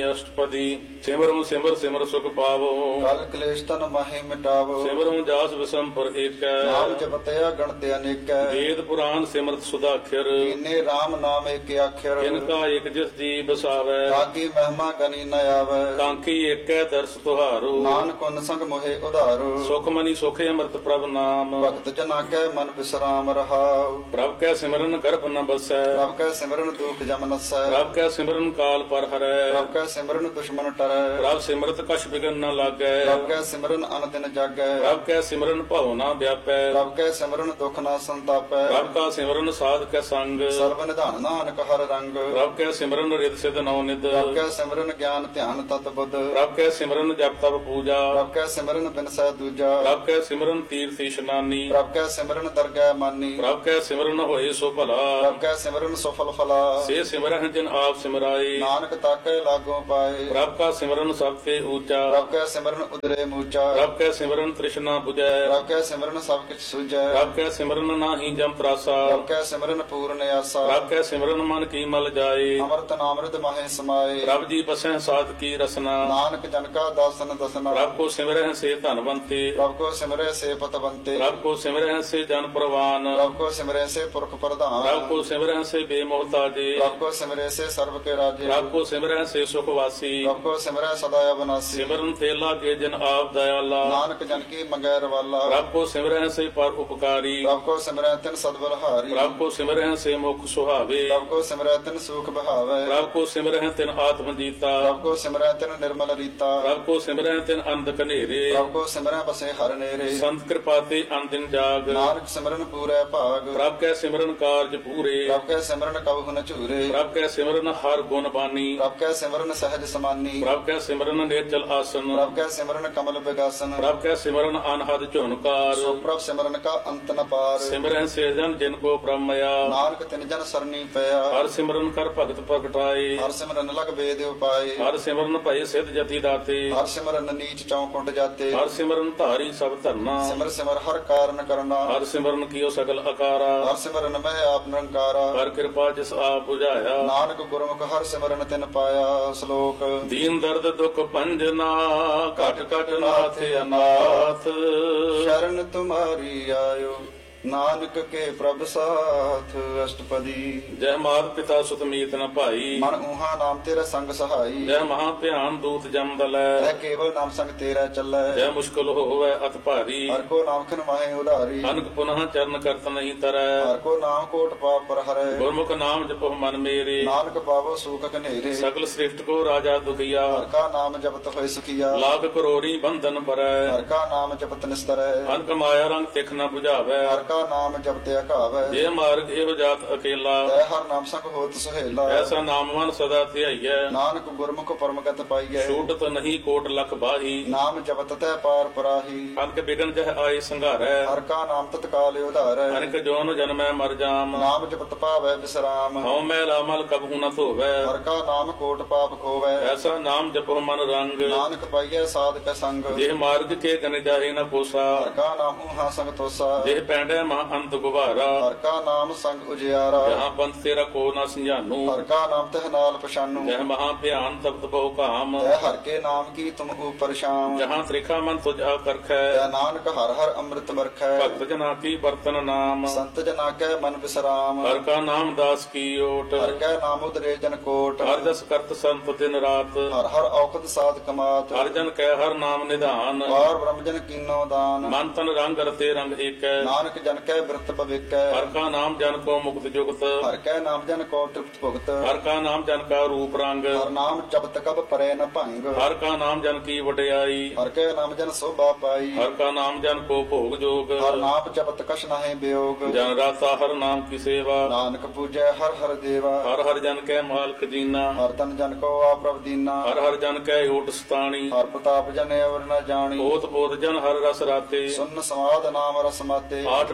ਅਸ਼ਟਪਦੀ। ਸਿਮਰੁ ਸਿਮਰ ਸਿਮਰ ਸੁਖ ਪਾਵੋ, ਕਲ ਕਲੇਸ਼ ਤਨ ਮਾਹੀ ਮਿਟਾਵੋ। ਸਿਮਰੁ ਜਾਸ ਵਿਸੰਪਰ ਏਕੈ, ਨਾਮ ਜਪਤਿਆ ਗਣਤ ਅਨੇਕੈ। ਵੇਦ ਪੁਰਾਨ ਸਿਮਰਤ ਸੁਦਾਖਰ, ਕੀਨੇ RAM ਨਾਮ ਏਕ ਅੱਖਰ। ਇਨਕਾ ਇਕ ਜਿਸ ਜੀ ਬਸਾਵੈ, ਤਾਕੀ ਮਹਿਮਾ ਗਨੀ ਨ ਆਵੈ। ਕਾਂਕੀ ਏਕੈ ਦਰਸ ਤੁਹਾਰੋ, ਨਾਨਕ ਉਨ ਸੰਗ ਮੋਹਿ ਉਧਾਰੋ। ਸੁਖ ਮਨੀ ਸੁਖ ਅੰਮ੍ਰਿਤ ਪ੍ਰਭ ਨਾਮ, ਭਗਤ ਜਨਾ ਕੈ ਮਨ ਵਿਸਰਾਮ ਰਹਾਉ। ਪ੍ਰਭ ਕੈ ਸਿਮਰਨ ਗਰਭ ਨ ਬਸੈ, ਪ੍ਰਭ ਕੈ ਸਿਮਰਨ ਦੁਖ ਜਮ ਨਸੈ। ਪ੍ਰਭ ਕੈ ਸਿਮਰਨ ਕਾਲ ਪਰ ਹਰੈ, ਪ੍ਰਭ ਕੈ ਸਿਮਰਨ ਦੁਸ਼ਮਨ ਟਰੈ। ਪ੍ਰਭ ਸਿਮਰਤ ਕਛ ਬਿਗਨ ਨ ਲਾਗੈ, ਪ੍ਰਭ ਕੈ ਸਿਮਰਨ ਅਨ ਦਿਨ ਜਾਗੈ। ਪ੍ਰਭ ਕੈ ਸਿਮਰਨ ਭਉ ਨ ਵਿਆਪੈ, ਪ੍ਰਭ ਕੈ ਸਿਮਰਨ ਦੁਖ ਨਾ ਸੰਤਾਪੈ। ਪ੍ਰਭ ਕਾ ਸਿਮਰਨ ਸਾਧ ਕੈ ਸੰਗ, ਸਰਬ ਨਿਧਾਨ ਨਾਨਕ ਹਰ ਰੰਗ। ਪ੍ਰਭ ਕੈ ਸਿਮਰਨ ਰਿਦ ਸਿਧ ਨਉ ਨਿਧ, ਪ੍ਰਭ ਕੈ ਸਿਮਰਨ ਗਿਆਨ ਧਿਆਨ ਤਤ ਬੁੱਧ। ਪ੍ਰਭ ਕੈ ਸਿਮਰਨ ਜਪ ਤਪ ਪੂਜਾ, ਪ੍ਰਭ ਕੈ ਸਿਮਰਨ ਬਿਨਸੈ ਦੂਜਾ। ਪ੍ਰਭ ਕੈ ਸਿਮਰਨ ਤੀਰਥ ਇਸ਼ਨਾਨੀ, ਪ੍ਰਭ ਕੈ ਸਿਮਰਨ ਦਰਗਹਿ ਮਾਨੀ। ਪ੍ਰਭ ਕੈ ਸਿਮਰਨ ਹੋਏ ਸੋ ਭਲਾ, ਪ੍ਰਭ ਕੈ ਸਿਮਰਨ ਸਫਲ ਫਲਾ। ਸੇ ਸਿਮਰਨ ਜਿਨ ਆਪ ਸਿਮਰਾਏ, ਨਾਨਕ ਤਾਕੈ ਲਾਗੋ ਪਾਏ। ਪ੍ਰਭ ਕਾ ਸਿਮਰਨ ਸਭ ਤੇ ਊਚਾ, ਪ੍ਰਭ ਕੈ ਸਿਮਰਨ ਉਦਰੇ ਮੂਚਾ। ਪ੍ਰਭ ਕੈ ਸਿਮਰਨ ਤ੍ਰਿਸ਼ਨਾ 부ਜੈ, ਪ੍ਰਭ ਕੈ ਸਿਮਰਨ ਸਭ ਕਿਛ ਸੁਝੈ। ਪ੍ਰਭ ਕੈ ਸਿਮਰਨ ਨਾਹੀ ਜਮ ਤਰਾਸਾ, ਪ੍ਰਭ ਕੈ ਸਿਮਰਨ ਪੂਰਨ ਆਸਾ। ਪ੍ਰਭ ਕੈ ਸਿਮਰਨ ਮਨ ਕੀ ਮਲ ਜਾਏ, ਅੰਮ੍ਰਿਤ ਨਾਮ੍ਰਿਤ ਮਾਹੇ ਸਮਾਏ। ਪ੍ਰਭ ਜੀ ਬਸੈ ਸਾਧ ਕੀ ਰਸਨਾ, ਨਾਨਕ ਜਨ ਕਾ ਦਾਸਨ ਦਸਨਾ। ਪ੍ਰਭ ਕੋ ਸਿਮਰਹਿ ਸੇ ਧਨਵੰਤੇ, ਪ੍ਰਭ ਕੋ ਸਿਮਰੈ ਸੇ ਪਤਵੰਤੇ। ਪ੍ਰਭ ਕੋ ਸਿਮਰਹਿ ਸੇ ਜਨ ਪ੍ਰਵਾਨ, ਪ੍ਰਭ ਕੋ ਸਿਮਰੈ ਸੇ ਪੁਰਖ ਪ੍ਰਧਾਨ। ਪ੍ਰਭ ਕੋ ਸਿਮਰਹਿ ਸੇ ਬੇਮੋਹਤਾਜੇ, ਪ੍ਰਭ ਕੋ ਸਿਮਰੈ ਸੇ ਸਰਬ ਕੇ ਰਾਜੇ। ਪ੍ਰਭ ਕੋ ਸਿਮਰਹਿ ਸੇ ਸੁਖ ਵਾਸੀ, ਪ੍ਰਭ ਕੋ ਸਿਮਰੈ ਸਦਾ ਅਬਨਾਸੀ। ਸਿਮਰਨ ਤੇ ਲਾਗੇ ਜਨ ਆਪ ਦਇਆਲਾ, ਨਾਨਕ ਜਨ ਕੀ ਮੰਗੈ ਰਵਾਲਾ। ਪ੍ਰਭ ਕੋ ਸਿਮਰਹਿ ਸੇ ਪਰ ਉਪਕਾਰੀ, ਪ੍ਰਭ ਕੋ ਸਿਮਰੈ ਤਿਨ ਸਦਬਲਹਾਰੀ। ਪ੍ਰਭ ਕੋ ਸਿਮਰਹਿ ਸੇ ਮੁਖ ਸੁਹਾਵੇ, ਪ੍ਰਭ ਕੋ ਸਿਮਰੈ ਤਿਨ ਸੂਖ ਬਹਾਵੈ। ਪ੍ਰਭ ਕੋ ਸਿਮਰਹਿ ਤਿਨ ਆਤਮ ਜੀਤਾ, ਪ੍ਰਭ ਕੋ ਸਿਮਰੈ ਤਿਨ ਨਿਰਮਲ ਰੀਤਾ। ਪ੍ਰਭ ਕੋ ਸਿਮਰਹਿ ਤਿਨ ਅੰਧ ਕਨੇਰੇ, ਪ੍ਰਭ ਕੋ ਸਿਮਰੈ ਬਸੇ ਹਰ ਨੇਰੇ। ਸੰਤ ਕਿਰਪਾ ਤੇ ਅੰਦਿਨ ਜਾਗ, ਨਾਨਕ ਸਿਮਰਨ ਪੂਰੈ ਭਾਗ। ਪ੍ਰਭ ਕੈ ਸਿਮਰਨ ਕਾਰਜ ਪੂਰੇ, ਪ੍ਰਭ ਕੈ ਸਿਮਰਨ ਕਬਹੁ ਨ ਝੂਰੇ। ਪ੍ਰਭ ਕੈ ਸਿਮਰਨ ਹਰ ਗੁਣ ਬਾਨੀ, ਪ੍ਰਭ ਕੈ ਸਿਮਰਨ ਸਹਿਜ ਸਮਾਨੀ। ਪ੍ਰਭ ਕੈ ਸਿਮਰਨ ਨਿਰਜਲ ਆਸਨ, ਪ੍ਰਭ ਕੈ ਸਿਮਰਨ ਕਮਲ ਵਿਗਾਸਨ। ਪ੍ਰਭ ਕੈ ਸਿਮਰਨ ਅਨਹਦ ਝੁਨਕਾਰ, ਸੋ ਪ੍ਰਭ ਸਿਮਰਨ ਕਾ ਅੰਤ ਨ ਪਾਰ। ਸਿਮਰਨ ਸੇ ਜਨ ਜਿਨ ਕੋ ਬ੍ਰਹਮਇਆ, ਨਾਨਕ ਤਿਨ ਜਨ ਸਰਨੀ ਪਿਆ। ਹਰ ਸਿਮਰਨ ਕਰ ਭਗਤ ਪ੍ਰਗਟਾਏ, ਹਰ ਸਿਮਰਨ ਲਗ ਵੇਦ ਉਪਾਏ। ਹਰ ਸਿਮਰਨ ਭਏ ਸਿਧ ਜਤੀ ਦਾਤੇ, ਹਰ ਸਿਮਰਨ ਨੀਚ ਚੌਕੁੰਟ ਜਾਤੇ। ਹਰ ਸਿਮਰਨ ਧਾਰੀ ਸਭ ਧਰਨਾ, ਸਿਮਰ ਸਿਮਰ ਹਰ ਕਾਰਨ ਕਰਨਾ। ਹਰ ਸਿਮਰਨ ਕੀਓ ਸਗਲ ਅਕਾਰਾ, ਹਰ ਸਿਮਰਨ ਮੈਂ ਆਪ ਨਿਰੰਕਾਰਾ। ਹਰ ਕਿਰਪਾ ਜਿਸ ਆਪ 부ਝਾਇਆ, ਨਾਨਕ ਗੁਰਮੁਖ ਹਰ ਸਿਮਰਨ ਤਿਨ ਪਾਇਆ। ਸ਼ਲੋਕ ਦੀਨ ਦਰਦ ਦੁਖ ਭੰਜਨਾ, ਘਟ ਘਟ ਨਾਥ ਅਨਾਥ। ਸ਼ਰਨ ਤੁਮਾਰੀ ਆਇਓ, ਨਾਨਕ ਕੇ ਪ੍ਰਭ ਸਾਥ। ਅਸ਼ਟਪਦੀ। ਜੈ ਮਾਤ ਪਿਤਾ ਸੁਤ ਮੀਤ ਨ ਭਾਈ, ਮਨ ਊਹਾ ਨਾਮ ਤੇਰਾ ਸੰਗ ਸਹਾਈ। ਜੈ ਮਹਾ ਭਿਆਨ ਦੂਤ ਜਮ ਦਲੈ, ਤੈ ਕੇਵਲ ਨਾਮ ਸੰਗ ਤੇਰਾ ਚੱਲੈ। ਜੈ ਮੁਸ਼ਕਲ ਹੋਵੈ ਅਤ ਭਾਰੀ, ਹਰ ਕੋ ਨਾਮ ਖਿਨ ਮਾਹੇ ਉਧਾਰੀ। ਅਨਕ ਪੁਨః ਚਰਨ ਕਰਤ ਨਹੀਂ ਤਰੈ, ਹਰ ਕੋ ਨਾਮ ਕੋਟ ਪਾਪ ਪਰ ਹਰੈ। ਗੁਰਮੁਖ ਨਾਮ ਜਪੋ ਮਨ ਮੇਰੇ, ਨਾਨਕ ਪਾਵੋ ਸੂਖ ਘਨੇਰੇ। ਸਗਲ ਸ੍ਰਿਸ਼ਟ ਕੋ ਰਾਜਾ ਦੁਖੀਆ, ਹਰ ਕਾ ਨਾਮ ਜਪਤ ਹੋਏ ਸੁਖੀਆ। ਲਾਖ ਕਰੋੜੀ ਬੰਧਨ ਪਰੈ, ਹਰ ਕਾ ਨਾਮ ਜਪਤ ਨਿਸਤਰੈ। ਅਨਕ ਮਾਇਆ ਰੰਗ ਤਿਖ ਨ 부ਝਾਵੈ, ਹਰ ਕਾ ਨਾਮ ਜਪਤ ਅਘਾਵੈ। ਜੇ ਮਾਰਗ ਇਹੋ ਜਾਤ ਅਕੇਲਾ, ਤੈ ਹਰ ਨਾਮ ਸੰਗ ਹੋਤ ਸੁਹੇਲਾ। ਐਸਾ ਨਾਮਵਾਨ ਸਦਾ ਧਿਆਈਐ, ਨਾਨਕ ਗੁਰਮੁਖ ਪਰਮਗਤ ਪਾਈਐ। ਛੂਟਤ ਨਹੀਂ ਕੋਟ ਲਖ ਬਾਹੀ, ਨਾਮ ਜਪਤ ਤੈ ਪਾਰ ਪਰਾਹੀ। ਅਨਕ ਬਿਗਨ ਜਹ ਆਏ ਸੰਘਾਰੈ, ਹਰ ਕਾ ਨਾਮ ਤਤਕਾਲ ਉਧਾਰੈ। ਅਨਕ ਜੋਨ ਜਨਮੈ ਮਰ ਜਾਮ, ਨਾਮ ਜਪਤ ਪਾਵੈ ਵਿਸਰਾਮ। ਹਉ ਮੈਲਾ ਮਲ ਕਬਹੂ ਨ ਧੋਵੈ, ਹਰ ਕਾ ਨਾਮ ਕੋਟ ਪਾਪ ਖੋਵੈ। ਐਸਾ ਨਾਮ ਜਪੋ ਮਨ ਰੰਗ, ਨਾਨਕ ਪਾਈਐ ਸਾਧ ਕੈ ਸੰਗ। ਜੇ ਮਾਰਗ ਕੇ ਗਨ ਜਾਹੇ ਨ ਕੋਸਾ, ਹਰ ਕਾ ਨਾਮ ਊਹਾ ਸੰਗ ਤੋਸਾ। ਜੇ ਪੈਂਡੈ ਮਾ ਅੰਤ ਗੁਬਾਰਾ, ਹਰ ਕਾ ਨਾਮ ਸੰਗ ਉਜਿਆਰਾ। ਜਹਾਂ ਪੰਥ ਤੇਰਾ ਕੋ ਨ ਸੰਜਾਨੂ, ਹਰ ਕਾ ਨਾਮ ਤਹਿ ਨਾਲ ਪਛਾਨੂ। ਜਹ ਮਹਾ ਭਿਆਨ ਤਪਤ ਬਹੁ ਕਾਮ, ਤੈ ਹਰ ਕੇ ਨਾਮ ਕੀ ਤੁਮ ਉਪਰ ਸ਼ਾਮ। ਜਹਾਂ ਤ੍ਰਿਖਾ ਮਨ ਤੁਝ ਆਕਰਖੈ, ਤੈ ਨਾਨਕ ਹਰ ਹਰ ਅੰਮ੍ਰਿਤ ਵਰਖੈ। ਭਗਤ ਜਨਾ ਕੀ ਬਰਤਨ ਨਾਮ, ਸੰਤ ਜਨਾ ਕੈ ਮਨ ਵਿਸਰਾਮ। ਹਰ ਕਾ ਨਾਮ ਦਾਸ ਕੀ ਓਟ, ਹਰ ਕੈ ਨਾਮ ਉਦਰੇ ਜਨ ਕੋਟ। ਹਰ ਜਸ ਕਰਤ ਸੰਤ ਦਿਨ ਰਾਤ, ਹਰ ਹਰ ਔਖਦ ਸਾਧ ਕਮਾਤ। ਹਰ ਜਨ ਕੈ ਹਰ ਨਾਮ ਨਿਧਾਨ, ਪਾਰ ਬ੍ਰਹਮ ਜਨ ਕੀਨੋ ਦਾਨ। ਮਨ ਤਨ ਰੰਗ ਰਤੇ ਰੰਗ ਏਕੈ, ਨਾਨਕ ਜਨ ਕੈ ਬਿਰਤ ਭਵਿਕੈ। ਹਰ ਕਾ ਨਾਮ ਜਨ ਕੋ ਮੁਕਤ ਜੁਗਤ, ਹਰ ਕੈ ਨਾਮ ਜਨ ਕੋ ਤ੍ਰਿਪਤ ਭੁਗਤ। ਹਰ ਕਾ ਨਾਮ ਜਨ ਕਾ ਰੂਪ ਰੰਗ, ਹਰ ਨਾਮ ਜਪਤ ਕਬ ਪਰੈ ਨ ਭੰਗ। ਹਰ ਕਾ ਨਾਮ ਜਨ ਕੀ ਵਡਿਆਈ, ਹਰ ਕੈ ਨਾਮ ਜਨ ਸੋਭਾ ਪਾਈ। ਹਰ ਕਾ ਨਾਮ ਜਨ ਕੋ ਭੋਗ ਜੋਗ, ਹਰ ਨਾਮ ਜਪਤ ਕਛ ਨਾਹਿ ਬਿਯੋਗ। ਜਨ ਰਾਤਾ ਹਰ ਨਾਮ ਕੀ ਸੇਵਾ, ਨਾਨਕ ਪੂਜੈ ਹਰ ਹਰ ਦੇਵਾ। ਹਰ ਹਰ ਜਨ ਕੈ ਮਾਲਕ ਜੀਨਾ, ਹਰ ਤਨ ਜਨ ਕੋ ਆਪ੍ਰਭ ਦੀਨਾ। ਹਰ ਹਰ ਜਨ ਕੈ ਓਟ ਸਤਾਣੀ, ਹਰ ਪ੍ਰਤਾਪ ਜਨ ਅਵਰ ਨ ਜਾਣੀ। ਓਤ ਪੋਤ ਜਨ ਹਰ ਰਸ ਰਾਤੇ, ਸੁਨ ਸਮਾਦ ਨਾਮ ਰਸ ਮਾਤੇ। ਆਠ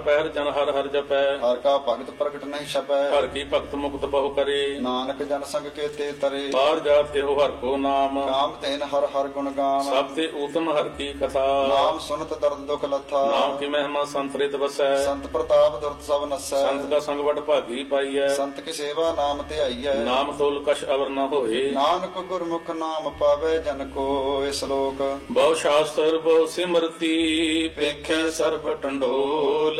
ਪਹਿਰ ਜਨ ਹਰ ਹਰ ਜਪੈ ਹਰ ਕਾ ਭਗਤ ਪ੍ਰਗਟ ਨਹੀਂ ਛਪੈ ਹਰ ਕੀ ਭਗਤ ਮੁਕਤ ਬਹੁ ਕਰੇ ਨਾਨਕ ਜਨ ਸੰਗ ਕੇ ਤੇ ਤਰੇ ਬਾਹਰ ਜਾਤ ਇਹੋ ਹਰ ਕੋ ਨਾਮ ਕਾਮ ਤੈਨ ਹਰ ਹਰ ਗੁਣ ਗਾਮ ਸਭ ਤੇ ਊਤਮ ਹਰ ਕੀ ਕਥਾ ਨਾਮ ਸੁਨਤ ਦਰਦ ਦੁਖ ਲੱਥਾ ਨਾਮ ਕੀ ਮਹਿਮਾ ਸੰਤਰਿਤ ਵਸੈ ਸੰਤ ਪ੍ਰਤਾਪ ਦੁਰਤ ਸਭ ਨਸੈ ਸੰਤ ਦਾ ਸੰਗ ਵਡ ਭਾਗੀ ਪਾਈਐ ਸੰਤ ਕੀ ਸੇਵਾ ਨਾਮ ਤੇ ਆਈਐ ਨਾਮ ਤੋਲ ਕਛ ਅਵਰ ਨ ਹੋਏ ਨਾਨਕ ਗੁਰਮੁਖ ਨਾਮ ਪਾਵੇ ਜਨ ਕੋ ਇਸ ਲੋਕ ਬਹੁ ਸ਼ਾਸਤਰ ਬਹੁ ਸਿਮਰਤੀ ਪੇਖੈ ਸਰਬ ਟੰਡੋਲ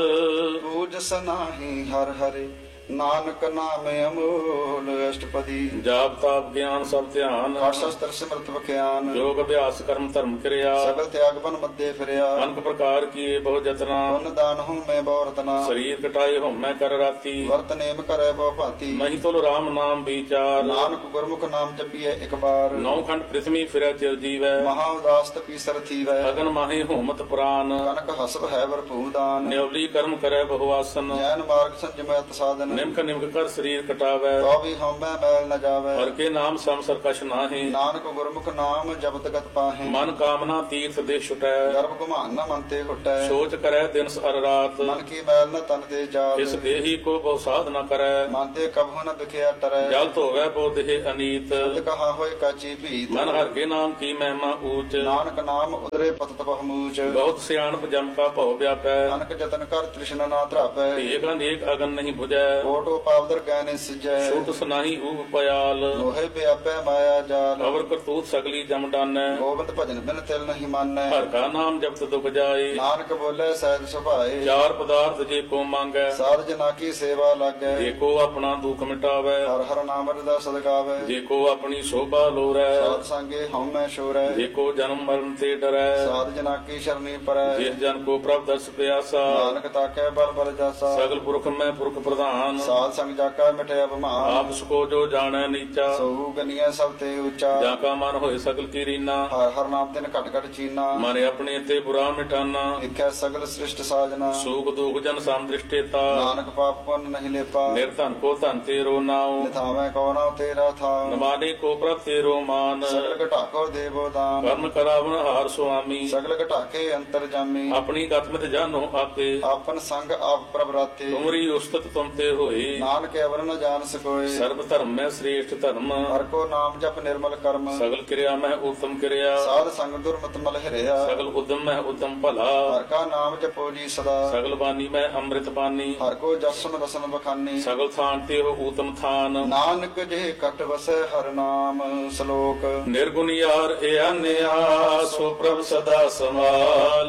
ਪੂਜ ਸਨਾਹੀ ਹਰ ਹਰਿ ਨਾਨਕ ਨਾਮ ਅਮੋਲ ਅਸ਼ਟਪਦੀ ਜਾਪ ਤਾਪ ਗਿਆਨ ਸਭ ਧਿਆਨ ਕਾਟ ਸ਼ਸਤਰ ਸਿਮਰਤ ਬਖਿਆਨ ਯੋਗ ਅਭਿਆਸ ਕਰਮ ਧਰਮ ਕਿਰਿਆ ਸਗਲ ਤਿਆਗ ਬਨ ਮੱਦੇ ਫਿਰਿਆ ਅਨਕ ਪ੍ਰਕਾਰ ਕੀਏ ਬਹੁ ਜਤਨਾ ਪੁੰਨ ਦਾਨ ਹੂੰ ਮੈਂ ਬਹੁ ਰਤਨਾ ਸਰੀਰ ਕਟਾਏ ਹਉਮੈ ਕਰ ਰਾਤੀ ਵਰਤ ਨੇਮ ਕਰੈ ਬਹੁ ਭਾਤੀ ਨਹੀਂ ਤੁਲ ਰਾਮ ਨਾਮ ਵਿਚਾਰ ਨਾਨਕ ਗੁਰਮੁਖ ਨਾਮ ਜਪੀਐ ਇੱਕ ਬਾਰ ਨੌ ਖੰਡ ਪ੍ਰਿਥਵੀ ਫਿਰੈ ਚਿਰ ਜੀਵੈ ਮਹਾ ਉਦਾਸ ਤਪੀ ਸਰ ਥੀਵੈ ਅਗਨ ਮਾਹੇ ਹੋਮਤ ਪ੍ਰਾਨ ਕਨਕ ਹਸਬ ਹੈ ਵਰਪੂਰ ਦਾਨ ਨਿਉਲੀ ਕਰਮ ਕਰੈ ਬਹੁ ਆਸਨ ਜੈਨ ਮਾਰਗ ਸੰਜਮੈ ਸਾਧਨ ਨਿਮਕ ਨਿਮਕ ਕਰ ਸਰੀਰ ਕਟਾਵੈ ਤੋ ਵੀ ਹਉਮੈ ਮੈਲ ਨ ਜਾਵੈ ਹਰ ਕੇ ਨਾਮ ਸੰਸਰ ਕਛ ਨਾਹੀ ਨਾਨਕ ਗੁਰਮੁਖ ਨਾਮ ਜਪਤ ਗਤ ਪਾਹੇ ਮਨ ਕਾਮਨਾ ਤੀਰਥ ਦੇ ਛੁਟੈ ਗਰਭ ਘੁਮਾਨ ਨ ਮਨ ਤੇ ਘੁਟੈ ਸੋਚ ਕਰੈ ਦਿਨ ਅਰ ਰਾਤ ਮਨ ਕੀ ਮੈਲ ਨ ਤਨ ਤੇ ਜਾਤ ਇਸ ਦੇਹੀ ਕੋ ਬਹੁ ਸਾਧ ਨ ਕਰੈ ਮਨ ਤੇ ਕਬਹੁ ਨ ਬਿਖਿਆ ਟਰੈ ਜਲ ਧੋਵੈ ਬਹੁ ਦੇਹ ਅਨੀਤ ਸ਼ਬਦ ਕਹਾ ਹੋਏ ਕਾਚੀ ਭੀਤ ਮਨ ਹਰ ਕੇ ਨਾਮ ਕੀ ਮਹਿਮਾ ਊਚ ਨਾਨਕ ਨਾਮ ਉਦਰੇ ਪਤਤ ਬਹੁਮੂਚ ਬਹੁਤ ਸਿਆਣਪ ਜਮ ਕਾ ਭਉ ਵਿਆਪੈ ਨਾਨਕ ਜਤਨ ਕਰ ਤ੍ਰਿਸ਼ਨਾ ਨਾ ਧਰਾਪੈ ਏਕ ਅਨੇਕ ਅਗਨ ਨਹੀਂ 부ਜੈ ਕੋਟੋ ਪਾਵਦਰ ਗੈਨੇ ਸਿਜੈ ਛੁਟ ਸੁਨਾਹੀ ਊਹ ਪਿਆਲ ਲੋਹੇ ਪਿਆਪੈ ਮਾਇਆ ਜਾਲ ਅਵਰ ਕਰਤੂਤ ਸਗਲੀ ਜਮ ਡਾਨੈ ਗੋਬਿੰਦ ਭਜਨ ਬਿਨ ਤਿਲ ਨਹੀਂ ਮਾਨੈ ਹਰ ਕਾ ਨਾਮ ਜਪਤ ਦੁਖ ਜਾਏ ਨਾਨਕ ਬੋਲੇ ਸਹਿਜ ਸੁਭਾਏ ਚਾਰ ਪਦਾਰਥ ਜੇ ਕੋ ਮੰਗੈ ਸਾਧ ਜਨਾ ਕੀ ਸੇਵਾ ਲਾਗੈ ਜੇ ਕੋ ਆਪਣਾ ਦੁਖ ਮਿਟਾਵੈ ਹਰ ਹਰ ਨਾਮ ਰਦਾ ਸਦਗਾਵੈ ਜੇ ਕੋ ਆਪਣੀ ਸ਼ੋਭਾ ਲੋਰੈ ਸਾਧ ਸੰਗੇ ਹਉਮੈ ਸ਼ੋਰੈ ਜੇ ਕੋ ਜਨਮ ਮਰਨ ਤੇ ਡਰੈ ਸਾਧ ਜਨਾ ਕੀ ਸ਼ਰਨੀ ਪਰੈ ਜਿਸ ਜਨ ਕੋ ਪ੍ਰਭ ਦਰਸ ਪਿਆਸਾ ਨਾਨਕ ਤਾਕੈ ਬਲ ਬਲ ਜਾਸਾ ਸਗਲ ਪੁਰਖ ਮੈਂ ਪੁਰਖ ਪ੍ਰਧਾਨ ਸਾਧ ਸੰਗ ਜਾਕਾ ਮਿਟਿਆ ਬਿਮਾਰ ਆਪ ਸਕੋ ਜੋ ਜਾਣੈ ਨੀਚਾ ਸੋ ਗਨੀਐ ਸਭ ਤੇ ਉੱਚਾ ਜਾਂ ਕਾ ਮਨ ਹੋਏ ਸਗਲ ਕੀ ਰੀਨਾ ਹਰ ਹਰ ਨਾਮ ਤਿਨ ਘਟ ਘਟ ਚੀਨਾ ਮਨ ਆਪਣੇ ਤੇ ਬੁਰਾ ਮਿਟਾਨਾ ਦੇਖੈ ਸਗਲ ਸ੍ਰਿਸ਼ਟ ਸਾਜਨਾ ਸੂਖ ਦੁਖ ਜਨ ਸਮ ਦ੍ਰਿਸ਼ਟੇਤਾ ਨਾਨਕ ਪਾਪ ਪੁੰਨ ਨਹੀਂ ਲੇਪਾ ਨਿਰਧਨ ਕੋ ਧਨ ਤੇਰੋ ਨਾਉ ਨਿਥਾਵੇਂ ਕੋ ਨਾਉ ਤੇਰਾ ਥਾਉ ਨਮਾਨੇ ਕੋ ਪ੍ਰਭ ਤੇਰੋ ਮਾਨ ਸਗਲ ਘਟਾਕੋ ਦੇਵੋ ਦਾਨ ਕਰਨ ਕਰਾਵਨ ਹਾਰ ਸੁਆਮੀ ਸਗਲ ਘਟਾਕੇ ਅੰਤਰ ਜਾਮੀ ਆਪਣੀ ਗਤਮਿਤ ਜਾਨੋ ਆਪੇ ਆਪਨ ਸੰਗ ਆਪ ਪ੍ਰਭ ਰਾਤੇ ਤੁਮਰੀ ਉਸਤਤ ਤੁਮ ਤੇ ਹੋਏ ਨਾਨਕ ਅਵਰ ਨ ਜਾਣ ਸਕੋਏ ਸਰਬ ਧਰਮ ਮੈਂ ਸ੍ਰੇਸ਼ਟ ਧਰਮ ਹਰ ਕੋ ਨਾਮ ਜਪ ਨਿਰਮਲ ਕਰਮ ਸਗਲ ਕਿਰਿਆ ਮੈਂ ਉਤਮ ਕਿਰਿਆ ਸਾਧ ਸੰਗ ਦੁਰਮਤ ਮਲ ਹਿਰਿਆ ਸਗਲ ਉਦਮ ਮੈਂ ਉਤਮ ਭਲਾ ਹਰ ਕਾ ਨਾਮ ਜਪੋ ਜੀ ਸਦਾ ਸਗਲ ਬਾਣੀ ਮੈਂ ਅੰਮ੍ਰਿਤ ਬਾਣੀ ਹਰ ਕੋ ਜਸਨ ਰਸਨ ਬਖਾਨੀ ਸਗਲ ਥਾਨ ਤੇ ਹੋ ਊਤਮ ਥਾਨ ਨਾਨਕ ਜੇ ਕਟ ਵਸੈ ਹਰ ਨਾਮ ਸ਼ਲੋਕ ਨਿਰਗੁਣ ਯਾਰ ਏ ਅਨਿਆ ਸੋ ਪ੍ਰਭ ਸਦਾ ਸਮਾਲ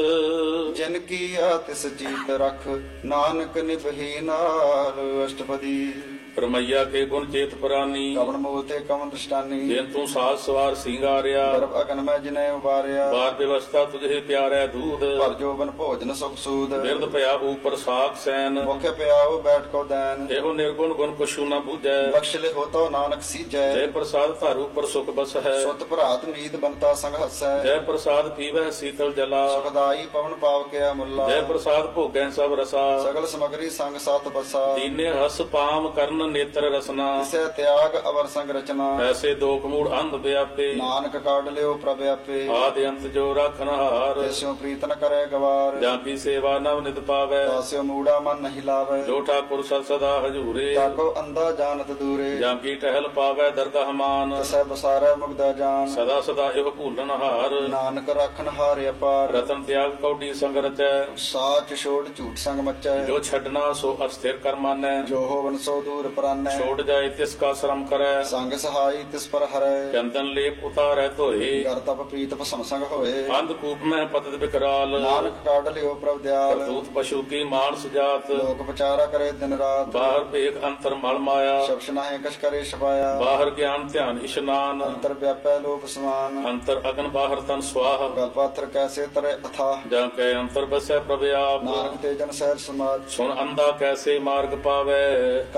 ਜਿਨ ਕੀ ਆ ਤਿਸ ਜੀਤ ਰਖ ਨਾਨਕ ਨਿਭੀ ਨਾਲ ਅਸ਼ਟਪਦੀ ਪਰਮਈਆ ਕੇ ਗੁਣ ਚੇਤ ਪ੍ਰਾਨੀ ਕਵਨ ਮੂਲ ਤੇ ਕਵਨ ਦ੍ਰਿਸ਼ਟਾਨੀ ਜਿਨ ਤੂੰ ਸਾਜ ਸਵਾਰ ਸਿੰਗਾਰਿਆ ਗਰਭ ਅਗਨ ਮੈਂ ਜਿਨੇ ਉਬਾਰਿਆ ਬਾਰ ਵਿਵਸਥਾ ਤੁਝੇ ਪਿਆਰੈ ਦੂਧ ਭਰ ਜੋਬਨ ਭੋਜਨ ਸੁਖ ਸੂਦ ਬਿਰਦ ਭਇਆ ਉਪਰ ਸਾਖ ਸੈਨ ਮੁਖੇ ਪਿਆਉ ਬੈਠ ਕੋ ਦੈਨ ਇਹੋ ਨਿਰਗੁਣ ਗੁਣ ਕੁਛੂ ਨਾ ਬੂਝੈ ਬਖਸ਼ ਲੈ ਹੋਤੋ ਨਾਨਕ ਸੀਜੈ ਜੈ ਪ੍ਰਸਾਦ ਧਰ ਉਪਰ ਸੁਖ ਬਸ ਹੈ ਸੁਤ ਭਰਾਤ ਨੀਤ ਬੰਤਾ ਸੰਗ ਹਸੈ ਜੈ ਪ੍ਰਸਾਦ ਪੀਵੈ ਸੀਤਲ ਜਲਾ ਸੁਖਦਾਈ ਪਵਨ ਪਾਵ ਕੇ ਮੁੱਲਾ ਜੈ ਪ੍ਰਸਾਦ ਭੋਗੈ ਸਭ ਰਸਾ ਸਗਲ ਸਮਗਰੀ ਸੰਗ ਸਤ ਬਸਾ ਦੀਨੇ ਹਸ ਪਾਮ ਕਰਨ ਨੇਤਰ ਰਸਨਾ ਤਿਸੈ ਤਿਆਗ ਅਵਰ ਸੰਗ ਰਚਨਾ ਐਸੇ ਦੋਖ ਮੂੜ ਅੰਧ ਵਿਆਪੇ ਨਾਨਕ ਕਾਢ ਲਿਓ ਪ੍ਰਭ ਆਪੇ ਆਦ ਅੰਤ ਜੋ ਰਾਖਨ ਹਾਰ ਤਿਸਿਓ ਪ੍ਰੀਤ ਨ ਕਰੇ ਗਵਾਰ ਜਾਂ ਕੀ ਸੇਵਾ ਨਵ ਨਿਤ ਪਾਵੈ ਤਾਸਿਓ ਮੂੜਾ ਮਨ ਨਹੀਂ ਲਾਵੇ ਜੋ ਠਾਕੁਰ ਸਦ ਸਦਾ ਹਜੂਰੇ ਤਾਕੋ ਅੰਦਾ ਜਾਣਤ ਦੂਰੇ ਜਾਂ ਕੀ ਟਹਿਲ ਪਾਵੈ ਦਰਗਹ ਮਾਨ ਤਸੈ ਬਸਾਰੈ ਮੁਗਦਾ ਜਾਨ ਸਦਾ ਸਦਾ ਇਹੋ ਭੂਲਨ ਹਾਰ ਨਾਨਕ ਰਾਖਨ ਹਾਰ ਅਪਾਰ ਰਤਨ ਤਿਆਗ ਕੌਡੀ ਸੰਗ ਰਚੈ ਸਾਚ ਛੋੜ ਝੂਠ ਸੰਗ ਮਚੈ ਜੋ ਛੱਡਣਾ ਸੋ ਅਸਥਿਰ ਕਰ ਮਾਨੈ ਜੋ ਹੋਵਨ ਸੋ ਦੂਰ ਪਰਾਨੈ ਛੋੜ ਜਾਏ ਤਿਸ ਕਾ ਸ਼ਰਮ ਕਰੈ ਸੰਗ ਸਹਾਈ ਤਿਸ ਪਰ ਹਰੈ ਚੰਦਨ ਲੇਪ ਉਤਾਰੈ ਧੋਏ ਕਰ ਤਪ ਪ੍ਰੀਤ ਭਸਮ ਸੰਗ ਹੋਏ ਅੰਧ ਕੂਪ ਮੈਂ ਪਤਿਤ ਵਿਕਰਾਲ ਨਾਨਕ ਕਾਢ ਲਿਓ ਪ੍ਰਭ ਦਿਆਲ ਕਰਤੂਤ ਪਸ਼ੂ ਕੀ ਮਾਨਸ ਜਾਤ ਲੋਕ ਵਿਚਾਰਾ ਕਰੇ ਦਿਨ ਰਾਤ ਬਾਹਰ ਭੇਖ ਅੰਤਰ ਮਲ ਮਾਇਆ ਸ਼ਬਸ਼ ਨਾਹੇ ਕਛ ਕਰੇ ਛਪਾਇਆ ਬਾਹਰ ਗਿਆਨ ਧਿਆਨ ਇਸ਼ਨਾਨ ਅੰਤਰ ਵਿਆਪੈ ਲੋਕ ਸਮਾਨ ਅੰਤਰ ਅਗਨ ਬਾਹਰ ਤਨ ਸਵਾਹ ਗਲ ਪਾਥਰ ਕੈਸੇ ਤਰੇ ਅਥਾ ਜਾਂ ਕੈ ਅੰਤਰ ਬਸੈ ਪ੍ਰਭ ਆਪ ਨਾਨਕ ਤੇ ਜਨ ਸਹਿਜ ਸਮਾਜ ਸੁਣ ਅੰਧਾ ਕੈਸੇ ਮਾਰਗ ਪਾਵੈ ਕਰ ਗਏ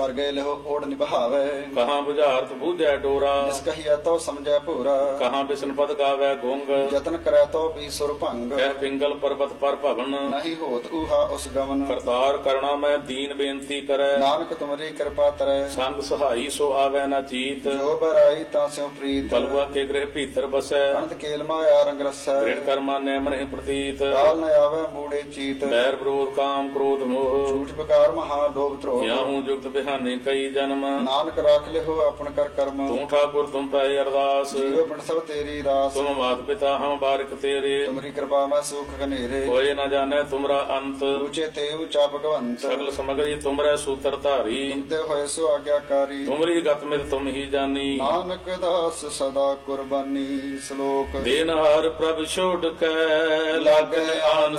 ਲਿਓ ਓੜ ਨਿਭਾਵੇ। ਕਹਾਂ ਬੁਝਾਰਤ ਬੂਝੈ ਡੋਰਾ, ਜਿਸ ਕਹੀਐ ਤੋ ਸਮਝੈ ਭੂਰਾ। ਕਹਾਂ ਬਿਸ਼ਨ ਪਦ ਗਾਵੈ ਗੁੰਗ, ਯਤਨ ਕਰੈ ਤੋ ਵੀ ਸੁਰ ਭੰਗ। ਕਹਿ ਪਿੰਗਲ ਪਰਬਤ ਪਰ ਭਵਨ, ਨਹੀਂ ਹੋਤ ਊਹਾ ਉਸ ਗਮਨ। ਕਰਤਾਰ ਕਰਣਾ ਮੈਂ ਦੀਨ ਬੇਨਤੀ ਕਰੈ, ਨਾਨਕ ਤੁਮਰੀ ਕਿਰਪਾ ਤਰੈ। ਸੰਗ ਸਹਾਈ ਸੋ ਆਵੈ ਨਾ ਚੀਤ, ਜੋ ਬਰਾਈ ਤਾਂ ਸਿਉ ਪ੍ਰੀਤ। ਬਲਵਾ ਕੇ ਗ੍ਰਹਿ ਭੀਤਰ ਬਸੈ, ਅਨੰਤ ਕੇਲ ਮਾਇਆ ਰੰਗ ਰਸੈ। ਦ੍ਰਿੜ ਕਰਮਾ ਨੈ ਮਨਿ ਪ੍ਰਤੀਤ, ਕਾਲ ਨ ਆਵੈ ਮੂੜੇ ਚੀਤ। ਬੈਰ ਵਿਰੋਧ ਕਾਮ ਕ੍ਰੋਧ ਮੋਹ, ਝੂਠ ਬਕਾਰ ਮਹਾ ਲੋਭ ਧਰੋਹ। ਯਾਹੂ ਜੁਗਤ ਬਿਹਾਨੇ ਕਈ ਜਨਮ, ਨਾਨਕ ਰਾਖ ਲਿਓ ਆਪਨ ਕਰ ਕਰਮ। ਤੂੰ ਠਾਕੁਰ ਤੁਮ ਪੈ ਅਰਦਾਸ, ਜੀਵ ਪਿੰਡ ਸਭ ਤੇਰੀ ਰਾਸ। ਤੁਮ ਮਾਤ ਪਿਤਾ ਹਮ ਬਾਰਿਕ ਤੇਰੇ, ਤੁਮਰੀ ਕਿਰਪਾ ਮੈਂ ਸੁਖ ਘਨੇਰੇ। ਕੋਇ ਨ ਜਾਣੈ ਤੁਮਰਾ ਅੰਤ, ਉੱਚੇ ਤੇ ਉੱਚਾ ਭਗਵੰਤ। ਸਗਲ ਸਮਗਰੀ ਤੁਮਰੈ ਸੂਤਰ ਧਾਰੀ, ਤੁਮਤੇ ਹੋਏ ਸੋ ਆਗਿਆਕਾਰੀ। ਤੁਮਰੀ ਗਤ ਮਿਤ ਤੁਮ ਹੀ ਜਾਨੀ, ਨਾਨਕ ਦਾਸ ਸਦਾ ਕੁਰਬਾਨੀ। ਸ਼ਲੋਕ ਦੇਨਹਾਰ ਪ੍ਰਭ ਛੋੜ ਕੈ, ਲਾਗੈ ਆਨ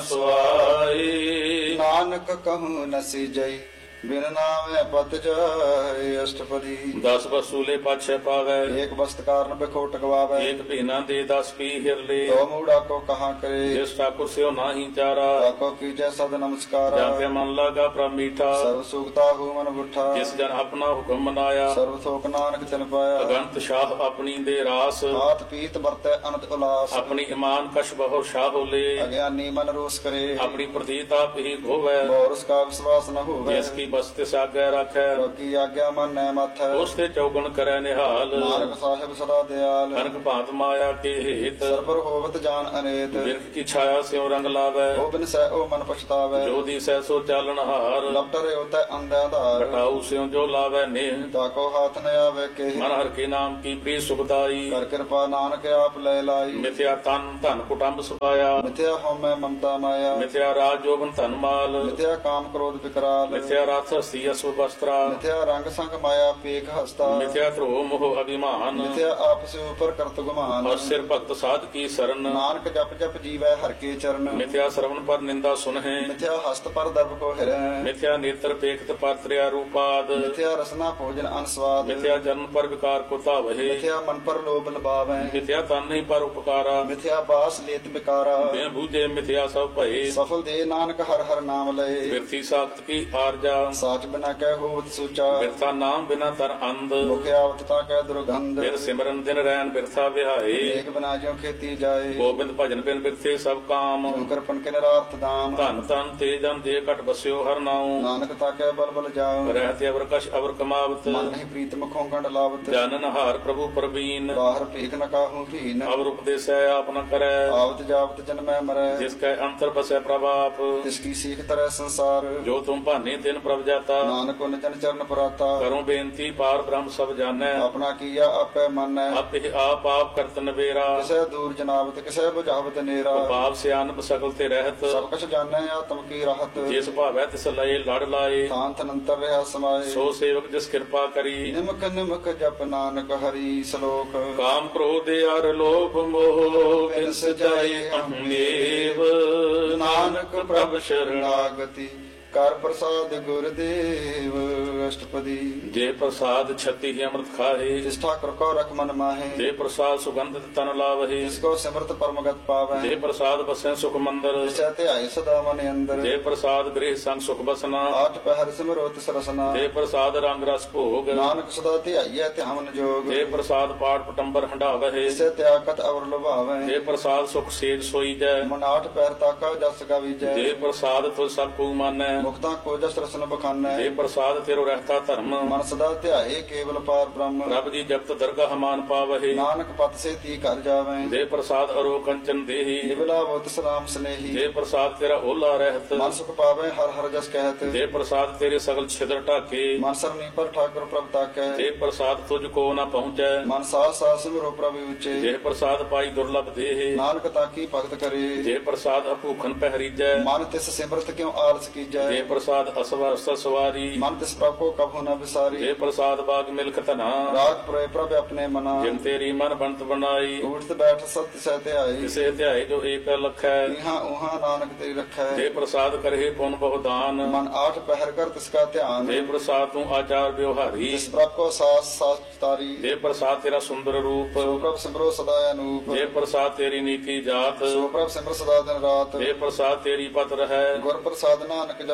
ਸੁਆਏ। ਨਾਨਕ ਕਹੂੰ ਨਸੀ ਜਈ, ਬਿਨ ਨਾਮੈ ਪਤ ਜਾਏ। ਅਸ਼ਟਪਦੀ 10 ਵਸੂਲੇ ਪਾਛੈ ਪਾਵੈ, ਏਕ ਬਸਤ ਕਾਰਨ ਬਿਖੋਟ ਗਵਾਵੈ। ਏਕ ਭੀਨਾ ਦੇ 10 ਪੀ ਹਿਰਲੇ, ਤੋ ਮੂੜਾ ਕੋ ਕਹਾਂ ਕਰੇ। ਜਿਸ ਠਾਕੁਰ ਸਿਓ ਨਾਹੀ ਚਾਰਾ, ਤਾਕੋ ਕੀਜੈ ਸਦ ਨਮਸਕਾਰਾ। ਜਾਂ ਕੇ ਮਨ ਲਾਗਾ ਪ੍ਰਭ ਮੀਠਾ, ਸਰਬ ਸੁਖਤਾ ਹੂ ਮਨ ਬੁੱਠਾ। ਜਿਸ ਜਨ ਆਪਣਾ ਹੁਕਮ ਮਨਾਇਆ, ਸਰਬ ਥੋਕ ਨਾਨਕ ਤਿਨ ਪਾਇਆ। ਅਗੰਤ ਸ਼ਾਹ ਆਪਣੀ ਦੇ ਰਾਸ, ਹਾਥ ਪੀਤ ਵਰਤੈ ਅਨੰਤ ਉਲਾਸ। ਆਪਣੀ ਇਮਾਨ ਕਸ਼ ਬਹੁ ਸ਼ਾਹ ਹੋਲੇ, ਅਗਿਆਨੀ ਮਨ ਰੋਸ ਕਰੇ। ਆਪਣੀ ਪ੍ਰਤੀਤ ਆਪ ਹੀ ਹੋਵੈ, ਬੋਰਸ ਕਾ ਵਿਸ਼ਵਾਸ ਨ ਹੋਵੇ। ਜਿਸ ਕੀ ਬਸਤਿ ਸਾਗੈ ਰੱਖੈ, ਬਾਕੀ ਆਗਿਆ ਮਨ ਨੈ ਮਥੈ। ਉਸ ਤੇ ਚੌਗਣ ਕਰੈ ਨਿਹਾਲ, ਨਾਨਕ ਸਾਹਿਬ ਸਦਾ ਦਿਆਲ। ਅਨਕ ਭਾਂਤ ਮਾਇਆ ਕੇ ਹੇਤ, ਸਰਬਰ ਹੋਵਤ ਜਾਨ ਅਨੇਤ। ਬਿਰਖ ਕੀ ਛਾਇਆ ਸਿਉ ਰੰਗ ਲਾਵੈ, ਉਹ ਬਿਨ ਸਹਿ ਉਹ ਮਨ ਪਛਤਾਵੈ। ਜੋ ਦੀ ਸਹਿ ਸੋ ਚਾਲਣ ਹਾਰ, ਲਪਟਰੇ ਉਤੈ ਅੰਧਿਆ ਧਾਰ। ਘਟਾਉ ਸਿਉ ਜੋ ਲਾਵੈ ਨੇਹ, ਤਾਕੋ ਹਾਥ ਨ ਆਵੇ ਕੇ। ਮਨ ਹਰ ਕੇ ਨਾਮ ਕੀ ਪ੍ਰੀ ਸੁਖਦਾਈ, ਕਰ ਕਿਰਪਾ ਨਾਨਕ ਆਪ ਲੈ ਲਾਈ। ਮਿਥਿਆ ਤਨ ਧਨ ਕੁਟੰਬ ਸੁਪਾਇਆ, ਮਿਥਿਆ ਹਉਮੈ ਮਮਤਾ ਮਾਇਆ। ਮਿਥਿਆ ਰਾਜ ਜੋਬਨ ਧਨ ਮਾਲ, ਮਿਥਿਆ ਕਾਮ ਕ੍ਰੋਧ ਵਿਕਰਾਲ। ਮਿਥਿਆ ਰਥ ਹਸਤੀ ਅਸੁ ਬਸਤਰਾ, ਮਿਥਿਆ ਰੰਗ ਸੰਗ ਮਾਇਆ ਪੇਖ ਹਸਤਾ। ਮਿਥਿਆ ਧਰੋ ਮੋਹ ਅਭਿਮਾਨ, ਮਿਥਿਆ ਆਪਸ ਉਪਰ ਕਰਤ ਗੁਮਾਨ। ਔਰ ਸਿਰ ਭਗਤ ਸਾਧ ਕੀ ਸਰਨ, ਨਾਨਕ ਜਪ ਜਪ ਜੀਵੈ ਹਰ ਕੇ ਚਰਨ। ਮਿਥਿਆ ਸਰਵਨ ਪਰ ਨਿੰਦਾ ਸੁਨਹਿ, ਮਿਥਿਆ ਹਸਤ ਪਰ ਦਰਬ ਕੋ ਹਿਰੈ। ਮਿਥਿਆ ਨੇਤਰ ਪੇਖਤ ਪਰ ਤ੍ਰਿਆ ਰੂਪਾਦ, ਮਿਥਿਆ ਰਸਨਾ ਭੋਜਨ ਅਨਸਵਾਦ। ਮਿਥਿਆ ਜਨਮ ਪਰ ਵਿਕਾਰ ਕੋ ਧਾਵਹਿ, ਮਿਥਿਆ ਮਨ ਪਰ ਲੋਭ ਲਬਾਵੈ। ਮਿਥਿਆ ਤਨ ਨਹੀਂ ਪਰ ਉਪਕਾਰਾ, ਮਿਥਿਆ ਬਾਸ ਲੇਤ ਬਿਕਾਰਾ। ਬਿਨ ਬੂਝੇ ਮਿਥਿਆ ਸਭ ਭਏ, ਸਫਲ ਦੇ ਨਾਨਕ ਹਰ ਹਰ ਨਾਮ ਲਏ। ਬਿਰਥੀ ਸਾਖਤ ਕੀ ਆਰਜਾ, ਸਾਚ ਬਿਨਾ ਕਹਿ ਹੋਵਤ ਸੂਚਾ। ਬਿਰਥਾ ਨਾਮ ਬਿਨਾ ਤਰ ਅੰਧ, ਮੁਖ ਆਵਤ ਤਾ ਕਹਿ ਦੁਰਗੰਧ। ਬਿਨ ਸਿਮਰਨ ਦਿਨ ਰੈਣ ਬਿਰਥਾ ਵਿਹਾਏ, ਏਕ ਬਿਨਾ ਜਿਉ ਖੇਤੀ ਜਾਏ। ਗੋਬਿੰਦ ਭਜਨ ਬਿਨ ਬਿਰਥੇ ਸਭ ਕਾਮ, ਕਰਪਨ ਕੇ ਨਿਰਾਰਥ ਦਾਮ। ਧਨ ਤਨ ਤੇ ਜਨ ਦੇ ਘਟ ਬਸਿਓ ਹਰ ਨਾਉ, ਨਾਨਕ ਤਾ ਕਹਿ ਬਲ ਬਲ ਜਾਉ। ਰਹਿਤ ਅਵਰ ਕਛ ਅਵਰ ਕਮਾਵਤ, ਮਨ ਨਹੀਂ ਪ੍ਰੀਤ ਮੁਖੋਂ ਗੰਢ ਲਾਵਤ। ਜਾਨਨ ਹਾਰ ਪ੍ਰਭੂ ਪ੍ਰਵੀਨ, ਬਾਹਰ ਭੀਖ ਨ ਕਾਹੂ ਭੀਨ। ਅਵਰ ਉਪਦੇਸੈ ਆਪ ਨ ਕਰੈ, ਆਵਤ ਜਾਵਤ ਜਨਮੈ ਮਰੈ। ਜਿਸ ਕੈ ਅੰਤਰ ਬਸੈ ਪ੍ਰਭਾਪ, ਤਿਸ ਕੀ ਸੀਖ ਤਰੈ ਸੰਸਾਰ। ਜੋ ਤੁਮ ਭਾਨੇ ਤਿਨ ਪ੍ਰਭ ਜਾਤਾ, ਨਾਨਕ ਉਨ ਜਨ ਚਰਨ ਪਰਾਤਾ। ਕਰੋ ਬੇਨਤੀ ਪਾਰ ਬ੍ਰਹਮ ਸਭ ਜਾਣੈ, ਆਪਣਾ ਕੀਆ ਆਪੇ ਮੰਨੈ। ਆਪੇ ਆਪ ਆਪ ਕਰਤ ਨਵੇਰਾ, ਕਿਸੇ ਦੂਰ ਜਨਾਵਤ ਕਿਸੇ ਬੁਝਾਵਤ ਨੇਰਾ। ਪਾਪ ਸਿਆਨਪ ਸਗਲ ਤੇ ਰਹਿਤ, ਸਭ ਕਛ ਜਾਣੈ ਆਤਮ ਕੀ ਰਾਹਤ। ਜਿਸ ਭਾਵੈ ਤਿਸ ਲਏ ਲੜ ਲਾਏ, ਥਾਨ ਥਨੰਤਰ ਰਿਹਾ ਸਮਾਏ। ਸੋ ਸੇਵਕ ਜਿਸ ਕਿਰਪਾ ਕਰੀ, ਨਿਮਕ ਨਿਮਕ ਜਪ ਨਾਨਕ ਹਰੀ। ਸ਼ਲੋਕ ਕਾਮ ਕ੍ਰੋਧ ਅਰ ਲੋਭ ਮੋਹ, ਬਿਨ ਸਜਾਏ ਅਹਮੇਵ, ਨਾਨਕ ਪ੍ਰਭ ਸ਼ਰਣਾਗਤੀ ਕਰ ਪ੍ਰਸਾਦ ਗੁਰਦੇਵ। ਅਸ਼ਟਪਦੀ ਜੇ ਪ੍ਰਸਾਦ ਛਤੀ ਹੀ ਅੰਮ੍ਰਿਤ ਖਾਏ, ਜਿਸ ਠਾਕੁਰ ਕੋ ਰਖ ਮਨ ਮਾਹੇ। ਜੇ ਪ੍ਰਸਾਦ ਸੁਗੰਧਿਤ ਤਨ ਲਾਵਹਿ, ਜਿਸ ਕੋ ਸਿਮਰਤ ਪਰਮਗਤ ਪਾਵੈ। ਜੇ ਪ੍ਰਸਾਦ ਬਸੈ ਸੁਖ ਮੰਦਰ, ਜਿਸੈ ਧਿਆਏ ਸਦਾ ਮਨ ਅੰਦਰ। ਜੇ ਪ੍ਰਸਾਦ ਗ੍ਰਹਿ ਸੰਗ ਸੁਖ ਬਸਨਾ, ਆਠ ਪਹਿਰ ਸਿਮਰੋ ਤਿਸ ਰਸਨਾ। ਜੇ ਪ੍ਰਸਾਦ ਰੰਗ ਰਸ ਭੋਗ, ਨਾਨਕ ਸਦਾ ਧਿਆਈਐ ਧਿਆਨ ਜੋਗ। ਜੇ ਪ੍ਰਸਾਦ ਪਾਠ ਪਟੰਬਰ ਹੰਡਾਵਹਿ, ਜਿਸੈ ਤਿਆਗਤ ਅਵਰ ਲੁਭਾਵੈ। ਜੇ ਪ੍ਰਸਾਦ ਸੁਖ ਸੇਜ ਸੋਈਜੈ, ਮਨ ਆਠ ਪਹਿਰ ਤਾਕਾ ਜਸ ਗਾਵੀਜੈ। ਜੇ ਪ੍ਰਸਾਦ ਤੁ ਸਭ ਕੋ ਮਾਨੈ, ਮੁਕਤਾ ਕੋ ਜਸ ਰਸਨ ਬਖਾਨੈ। ਜੇ ਪ੍ਰਸਾਦ ਤੇਰੋ ਰਹਿਤਾ ਧਰਮ, ਮਨ ਸਦਾ ਧਿਆਏ ਕੇਵਲ ਪਾਰ ਬ੍ਰਹਮ। ਰੱਬ ਦੀ ਜਪਤ ਦਰਗਾਹ ਮਾਨ ਪਾਵਹਿ, ਨਾਨਕ ਪਤ ਸੇ ਤੀ ਕਰ ਜਾਵੈ। ਜੇ ਪ੍ਰਸਾਦ ਅਰੋ ਕੰਚਨ ਦੇਹੀ, ਨਿਵਲਾ ਬੁੱਤ ਸਲਾਮ ਸਨੇਹੀ। ਜੇ ਪ੍ਰਸਾਦ ਤੇਰਾ ਓਲਾ ਰਹਿਤ, ਮਨ ਸੁਖ ਪਾਵੈ ਹਰ ਹਰ ਜਸ ਕਹਿਤ। ਜੇ ਪ੍ਰਸਾਦ ਤੇਰੇ ਸਗਲ ਛਿਦਰ ਢਾਕੇ, ਮਨ ਸਰਨੀ ਪਰ ਠਾਕੁਰ ਪ੍ਰਭ ਤਾਕੈ। ਜੇ ਪ੍ਰਸਾਦ ਤੁਝ ਕੋ ਨਾ ਪਹੁੰਚੈ, ਮਨ ਸਾਸ ਸਾਸ ਸਿਮਰੋ ਪ੍ਰਭ ਉਚੇ। ਜੇ ਪ੍ਰਸਾਦ ਪਾਈ ਦੁਰਲਭ ਦੇਹ, ਨਾਨਕ ਤਾਕੀ ਭਗਤ ਕਰੇ। ਜੇ ਪ੍ਰਸਾਦ ਅਭੂਖਨ ਪਹਿਰੀਜੈ, ਮਨ ਤਿਸ ਸਿਮਰਤ ਕਿਉ ਆਲਸ ਕੀਜੈ। ਜੇ ਪ੍ਰਸਾਦ ਅਸਵਰਸ ਸਵਾਰੀ, ਮਨ ਤਿਸ ਪ੍ਰਭ ਕੋ ਕਭੂ ਨ ਵਿਸਾਰੀ। ਜੇ ਪ੍ਰਸਾਦ ਬਾਗ ਮਿਲਕ ਧਨਾ, ਰਾਗ ਪ੍ਰੈ ਪ੍ਰਭ ਆਪਣੇ ਮਨਾ। ਜਿਨ ਤੇਰੀ ਮਨ ਬੰਤ ਬਣਾਈ, ਉਠਤ ਬੈਠ ਸਤ ਸਹਿ ਧਿਆਈ। ਕਿਸੇ ਧਿਆਏ ਜੋ ਏਕ ਲਖੈ, ਇਹਾਂ ਉਹਾਂ ਨਾਨਕ ਤੇਰੀ ਰੱਖੈ। ਜੇ ਪ੍ਰਸਾਦ ਕਰਹਿ ਪੁਨ ਬਹੁ ਦਾਨ, ਮਨ ਆਠ ਪਹਿਰ ਕਰ ਤਿਸ ਕਾ ਧਿਆਨ। ਜੇ ਪ੍ਰਸਾਦ ਤੂੰ ਆਚਾਰ ਵਿਵਹਾਰੀ, ਜਿਸ ਪ੍ਰਭ ਕੋ ਸਾਸ ਸਾਸ ਤਾਰੀ। ਜੇ ਪ੍ਰਸਾਦ ਤੇਰਾ ਸੁੰਦਰ ਰੂਪ, ਸੋ ਪ੍ਰਭ ਸਿਮਰੋ ਸਦਾ ਅਨੂਪ। ਜੇ ਪ੍ਰਸਾਦ ਤੇਰੀ ਨੀਤੀ ਜਾਤ, ਸੋ ਪ੍ਰਭ ਸਿਮਰ ਸਦਾ ਦਿਨ ਰਾਤ। ਜੇ ਪ੍ਰਸਾਦ ਤੇਰੀ ਪਤ ਰਹੈ, ਗੁਰ ਪ੍ਰਸਾਦ ਨਾਨਕ ਜਸ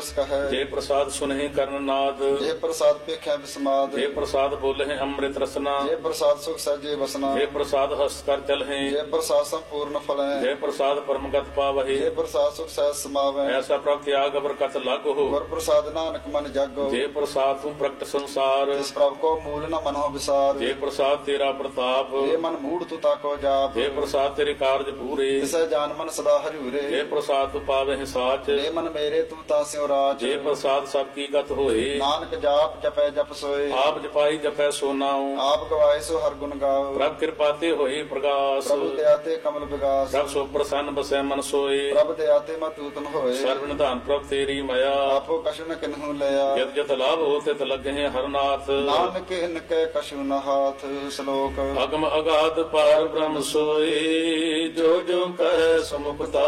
ਜਸ ਕਹੈ ਜੇ ਪ੍ਰਸਾਦ ਸੁਨਹਿ ਕਰਨ ਨਾਦ ਜੇ ਪ੍ਰਸਾਦ ਪੇਖੈ ਬਿਸਮਾਦ ਜੇ ਪ੍ਰਸਾਦ ਬੋਲਹਿ ਅੰਮ੍ਰਿਤ ਰਸਨਾ ਜੇ ਪ੍ਰਸਾਦ ਸੁਖ ਸਹਿਜੇ ਵਸਨਾ ਜੇ ਪ੍ਰਸਾਦ ਹਸਤ ਕਰ ਚਲਹਿ ਜੇ ਪ੍ਰਸਾਦ ਸੰਪੂਰਨ ਫਲੈ ਜੇ ਪ੍ਰਸਾਦ ਪਰਮਗਤ ਪਾਵਹਿ ਜੇ ਪ੍ਰਸਾਦ ਸੁਖ ਸਹਿਜ ਸਮਾਵੈ ਐਸਾ ਪ੍ਰਭ ਤਿਆਗ ਬਰਕਤ ਲਾਗੋ ਗੁਰ ਪ੍ਰਸਾਦ ਨਾਨਕ ਮਨ ਜਾਗੋ ਜੇ ਪ੍ਰਸਾਦ ਤੂੰ ਪ੍ਰਗਟ ਸੰਸਾਰ ਜਿਸ ਪ੍ਰਭ ਕੋ ਮੂਲ ਨ ਮਨੋ ਵਿਸਾਰ ਜੇ ਪ੍ਰਸਾਦ ਤੇਰਾ ਪ੍ਰਤਾਪ ਜੇ ਮਨ ਮੂੜ ਤੂ ਤਾਕੋ ਜਾਪ ਜੇ ਪ੍ਰਸਾਦ ਤੇਰੇ ਕਾਰਜ ਪੂਰੇ ਤਿਸੈ ਜਾਨ ਮਨ ਸਦਾ ਹਜੂਰੇ ਜੇ ਪ੍ਰਸਾਦ ਤੂੰ ਪਾਵਹਿ ਸਾਚ ਜੇ ਮਨ ਮੇਰੇ ਤੂੰ ਤਾਂ ਸਿਉ ਰਾਜ ਜੇ ਪ੍ਰਸਾਦ ਸਭ ਕੀ ਗਤ ਹੋਏ ਨਾਨਕ ਜਾਪ ਜਪੈ ਜਪ ਸੋਏ ਆਪ ਜਪਾਈ ਜਪੈ ਸੋ ਨਾਉ ਆਪ ਗਵਾਏ ਸੋ ਹਰ ਗੁਣ ਗਾਓ ਪ੍ਰਭ ਕਿਰਪਾ ਤੇ ਹੋਏ ਪ੍ਰਗਾਸ ਪ੍ਰਭੂ ਦਇਆ ਤੇ ਕਮਲ ਵਿਗਾਸ ਪ੍ਰਭ ਸੋ ਪ੍ਰਸੰਨ ਬਸੈ ਮਨ ਸੋਏ ਪ੍ਰਭ ਦਇਆ ਤੇ ਮਤੂਤਨ ਹੋਏ ਸਰਵ ਨਿਧਾਨ ਪ੍ਰਭ ਤੇਰੀ ਮਾਇਆ ਆਪੋ ਕਛੁ ਨ ਕਿਨਹੂ ਲਿਆ ਜਤ ਜਤ ਲਾਭ ਹੋ ਤਿਤ ਲੱਗਹਿ ਹਰਨਾਥ ਨਾਨਕ ਇਨਕੈ ਕਛੁ ਨ ਹਾਥ ਸ਼ਲੋਕ ਅਗਮ ਅਗਾਧ ਪਾਰ ਬ੍ਰਹਮ ਸੋਏ ਜੋ ਜੋ ਕਹਿ ਸਮੁਕਤਾ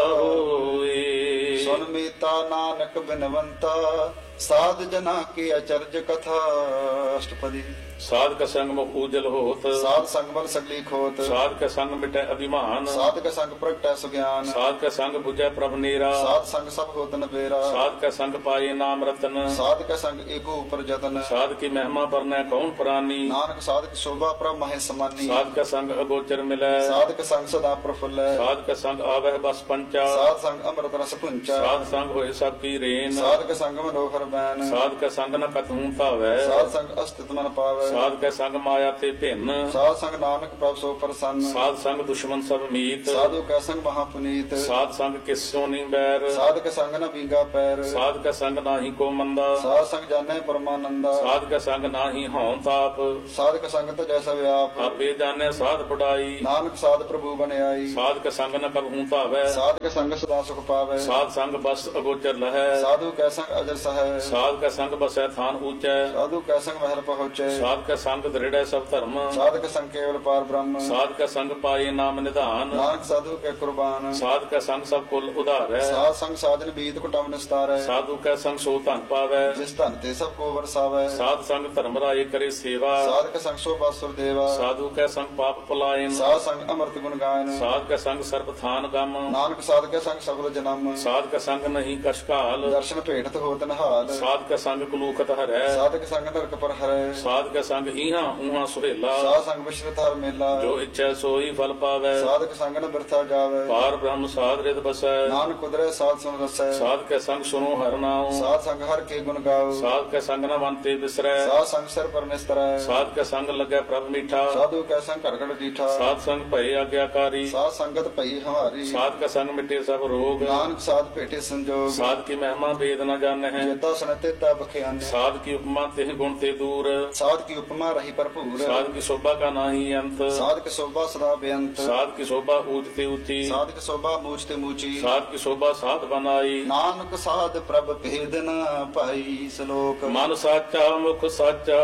ਹੋਏ ਸੁਨ ਮੀਤਾ ਨਾਨਕ ਬਿਨਵੰਤਾ ਸਾਧ ਜਨਾ ਕੀ ਅਚਰਜ ਕਥਾ ਅਸ਼ਟਪਦੀ ਸਾਧ ਕਾ ਸੰਗ ਮੁਖ ਉਜਲ ਹੋਤ ਸਾਧ ਸੰਗ ਬਲ ਸਗਲੀ ਖੋਤ ਸਾਧ ਕਾ ਸੰਗ ਮਿਟੈ ਅਭਿਮਾਨ ਸਾਧ ਕਾ ਸੰਗ ਪ੍ਰਗਟੈ ਸੁਗਿਆਨ ਸਾਧ ਕਾ ਸੰਗ 부ਜੈ ਪ੍ਰਭ ਨੀਰਾ ਸਾਧ ਸੰਗ ਸਭ ਹੋਤਨ ਬੇਰਾ ਸਾਧ ਕਾ ਸੰਗ ਪਾਏ ਨਾਮ ਰਤਨ ਸਾਧ ਕਾ ਸੰਗ ਏਕੋ ਉਪਰ ਜਤਨ ਸਾਧ ਕੀ ਮਹਿਮਾ ਪਰਨੈ ਕੌਣ ਪ੍ਰਾਨੀ ਨਾਨਕ ਸਾਧ ਕੀ ਸ਼ੋਭਾ ਪ੍ਰਭ ਮਹਿ ਸਮਾਨੀ ਸਾਧ ਕਾ ਸੰਗ ਅਗੋਚਰ ਮਿਲੈ ਸਾਧ ਕਾ ਸੰਗ ਸਦਾ ਪ੍ਰਫੁੱਲੈ ਸਾਧ ਕਾ ਸੰਗ ਆਵਹਿ ਬਸ ਪੰਚਾ ਸਾਧ ਸੰਗ ਅੰਮ੍ਰਿਤ ਰਸ ਪੁੰਚਾ ਸਾਧ ਸੰਗ ਹੋਏ ਸਭ ਕੀ ਰੇਨ ਸਾਧ ਕਾ ਸੰਗ ਮਨੋਹਰ ਬੈਨ ਸਾਧ ਕਾ ਸੰਗ ਨ ਕਤਹੂ ਭਾਵੈ ਸਾਧ ਸੰਗ ਅਸਤਿਤ ਮਨ ਪਾਵੈ ਸਾਧ ਕਾ ਸੰਗ ਮਾਇਆ ਤੇ ਭਿੰਨ ਸਾਧ ਸੰਗ ਨਾਨਕ ਪ੍ਰਭ ਸੋ ਪ੍ਰਸੰਨ ਸਾਧ ਸੰਗ ਦੁਸ਼ਮਨ ਸਭ ਮੀਤ ਸਾਧੂ ਕਾ ਸੰਗ ਮਹਾ ਪੁਨੀਤ ਸਾਧ ਸੰਗ ਕਿਸੋ ਨਹੀਂ ਬੈਰ ਸਾਧ ਕਾ ਸੰਗ ਨ ਵਿੰਗਾ ਪੈਰ ਸਾਧ ਕਾ ਸੰਗ ਨਾਹੀ ਕੋ ਮੰਦਾ ਸਾਧ ਸੰਗ ਜਾਣੈ ਪਰਮਾਨੰਦਾ ਸਾਧ ਕਾ ਸੰਗ ਨਾਹੀ ਹਉ ਤਾਪ ਸਾਧ ਕਾ ਸੰਗ ਤੇ ਜੈਸਾ ਵਿਆਪ ਆਪੇ ਜਾਣੈ ਸਾਧ ਪੜਾਈ ਨਾਨਕ ਸਾਧ ਪ੍ਰਭੂ ਬਣਾਈ ਸਾਧ ਕਾ ਸੰਗ ਨ ਕਬਹੂ ਭਾਵੈ ਸਾਧ ਕਾ ਸੰਗ ਸਦਾ ਸੁਖ ਪਾਵੈ ਸਾਧ ਸੰਗ ਬਸ ਅਗੋਚਰ ਲਹੈ ਸਾਧੂ ਕਾ ਸੰਗ ਅਜਰ ਸਹੈ ਸਾਧ ਕਾ ਸੰਗ ਬਸੈ ਥਾਨ ਊਚੈ ਸਾਧੂ ਕਾ ਸੰਗ ਮਹਿਲ ਪਹੁੰਚੈ ਸਾਧ ਕਾ ਸੰਗ ਦ੍ਰਿੜੈ ਸਭ ਧਰਮ ਸਾਧ ਕਾ ਸੰਗ ਕੇਵਲ ਪਾਰ ਬ੍ਰਹਮ ਸਾਧ ਕਾ ਸੰਗ ਪਾਏ ਨਾਮ ਨਿਧਾਨ ਨਾਨਕ ਸਾਧੂ ਕੇ ਕੁਰਬਾਨ ਸਾਧ ਕਾ ਸੰਗ ਸਭ ਕੁਲ ਉਧਾਰੈ ਸਾਧ ਸੰਗ ਸਾਧਨ ਬੀਤ ਕੁਟਮ ਨਿਸਤਾਰੈ ਸਾਧੂ ਕਾ ਸੰਗ ਸੋ ਧਨ ਪਾਵੈ ਜਿਸ ਧਨ ਤੇ ਸਭ ਕੋ ਵਰਸਾਵੈ ਸਾਧ ਸੰਗ ਧਰਮ ਰਾਏ ਕਰੇ ਸੇਵਾ ਸਾਧ ਕਾ ਸੰਗ ਸੋ ਬਾਸੁਰ ਦੇਵਾ ਸਾਧੂ ਕਾ ਸੰਗ ਪਾਪ ਪਲਾਇਨ ਸਾਧ ਸੰਗ ਅਮਰਤ ਗੁਣ ਗਾਇਨ ਸਾਧ ਕਾ ਸੰਗ ਸਰਬ ਥਾਨ ਗਮ ਨਾਨਕ ਸਾਧ ਕਾ ਸੰਗ ਸਫਲ ਜਨਮ ਸਾਧ ਕਾ ਸੰਗ ਨਹੀਂ ਕਸ਼ਕਾਲ ਦਰਸ਼ਨ ਭੇਟਤ ਹੋਤ ਨਹਾਲ ਸਾਧ ਕਾ ਸੰਗ ਕਲੂਖਤ ਹਰੈ ਸਾਧ ਕਾ ਸੰਗ ਨਰਕ ਪਰ ਹਰੈ ਸਾਧ ਕਾ ਸੰਗ ਈਹਾਂ ਊਹਾਂ ਸੁਹੇਲਾ ਸਾਧ ਸੰਗ ਵਿਸ਼ਰਤ ਹਰ ਮੇਲਾ ਜੋ ਇੱਛੈ ਸੋਈ ਫਲ ਪਾਵੈ ਸਾਧ ਕਾ ਸੰਗ ਨ ਬਿਰਥਾ ਜਾਵੈ ਪਾਰ ਬ੍ਰਹਮ ਸਾਧ ਰਿਤ ਬਸੈ ਨਾਨਕ ਕੁਦਰੈ ਸਾਧ ਸੁਨ ਰਸੈ ਸਾਧ ਕਾ ਸੰਗ ਸੁਨੋ ਹਰ ਨਾਉ ਸਾਧ ਸੰਗ ਹਰ ਕੇ ਗੁਣ ਗਾਓ ਸਾਧ ਕਾ ਸੰਗ ਨ ਵੰਤੇ ਬਿਸਰੈ ਸਾਧ ਸੰਗ ਸਿਰ ਪਰ ਨਿਸਤਰੈ ਸਾਧ ਕਾ ਸੰਗ ਲੱਗੈ ਪ੍ਰਭ ਮੀਠਾ ਸਾਧੂ ਕਾ ਸੰਗ ਘੜ ਘੜ ਡੀਠਾ ਸਾਧ ਸੰਗ ਭਏ ਆਗਿਆਕਾਰੀ ਸਾਧ ਸੰਗਤ ਭਈ ਹਮਾਰੀ ਸਾਧ ਕਾ ਸੰਗ ਮਿਟੇ ਸਭ ਰੋਗ ਨਾਨਕ ਸਾਧ ਭੇਟੇ ਸੰਜੋਗ ਸਾਧ ਕੀ ਮਹਿਮਾ ਵੇਦ ਨ ਜਾਣਹਿ ਜੇਤਾ ਸੁਨਤੇ ਤਾ ਬਖਿਆਨੇ ਸਾਧ ਕੀ ਉਪਮਾ ਤਿਹ ਗੁਣ ਤੇ ਦੂਰ ਸਾਧ ਕੀ ਉਪਮਾ ਰਹੀ ਭਰਪੂਰ ਸਾਧ ਕੀ ਸ਼ੋਭਾ ਕਾ ਨਾਹੀ ਅੰਤ ਸਾਧ ਕੀ ਸੋਭਾ ਸਦਾ ਬੇਅੰਤ ਸਾਧ ਕੀ ਸ਼ੋਭਾ ਊਚ ਤੇ ਉੱਚੀ ਸਾਧ ਕੀ ਸੋਭਾ ਮੂਚ ਤੇ ਮੂਚੀ ਸਾਧ ਕੀ ਸ਼ੋਭਾ ਸਾਧ ਬਨਾਈ ਨਾਨਕ ਸਾਧ ਪ੍ਰਭ ਭੇਦ ਨ ਭਾਈ ਸ਼ਲੋਕ ਮਨ ਸਾਚਾ ਮੁਖ ਸਾਚਾ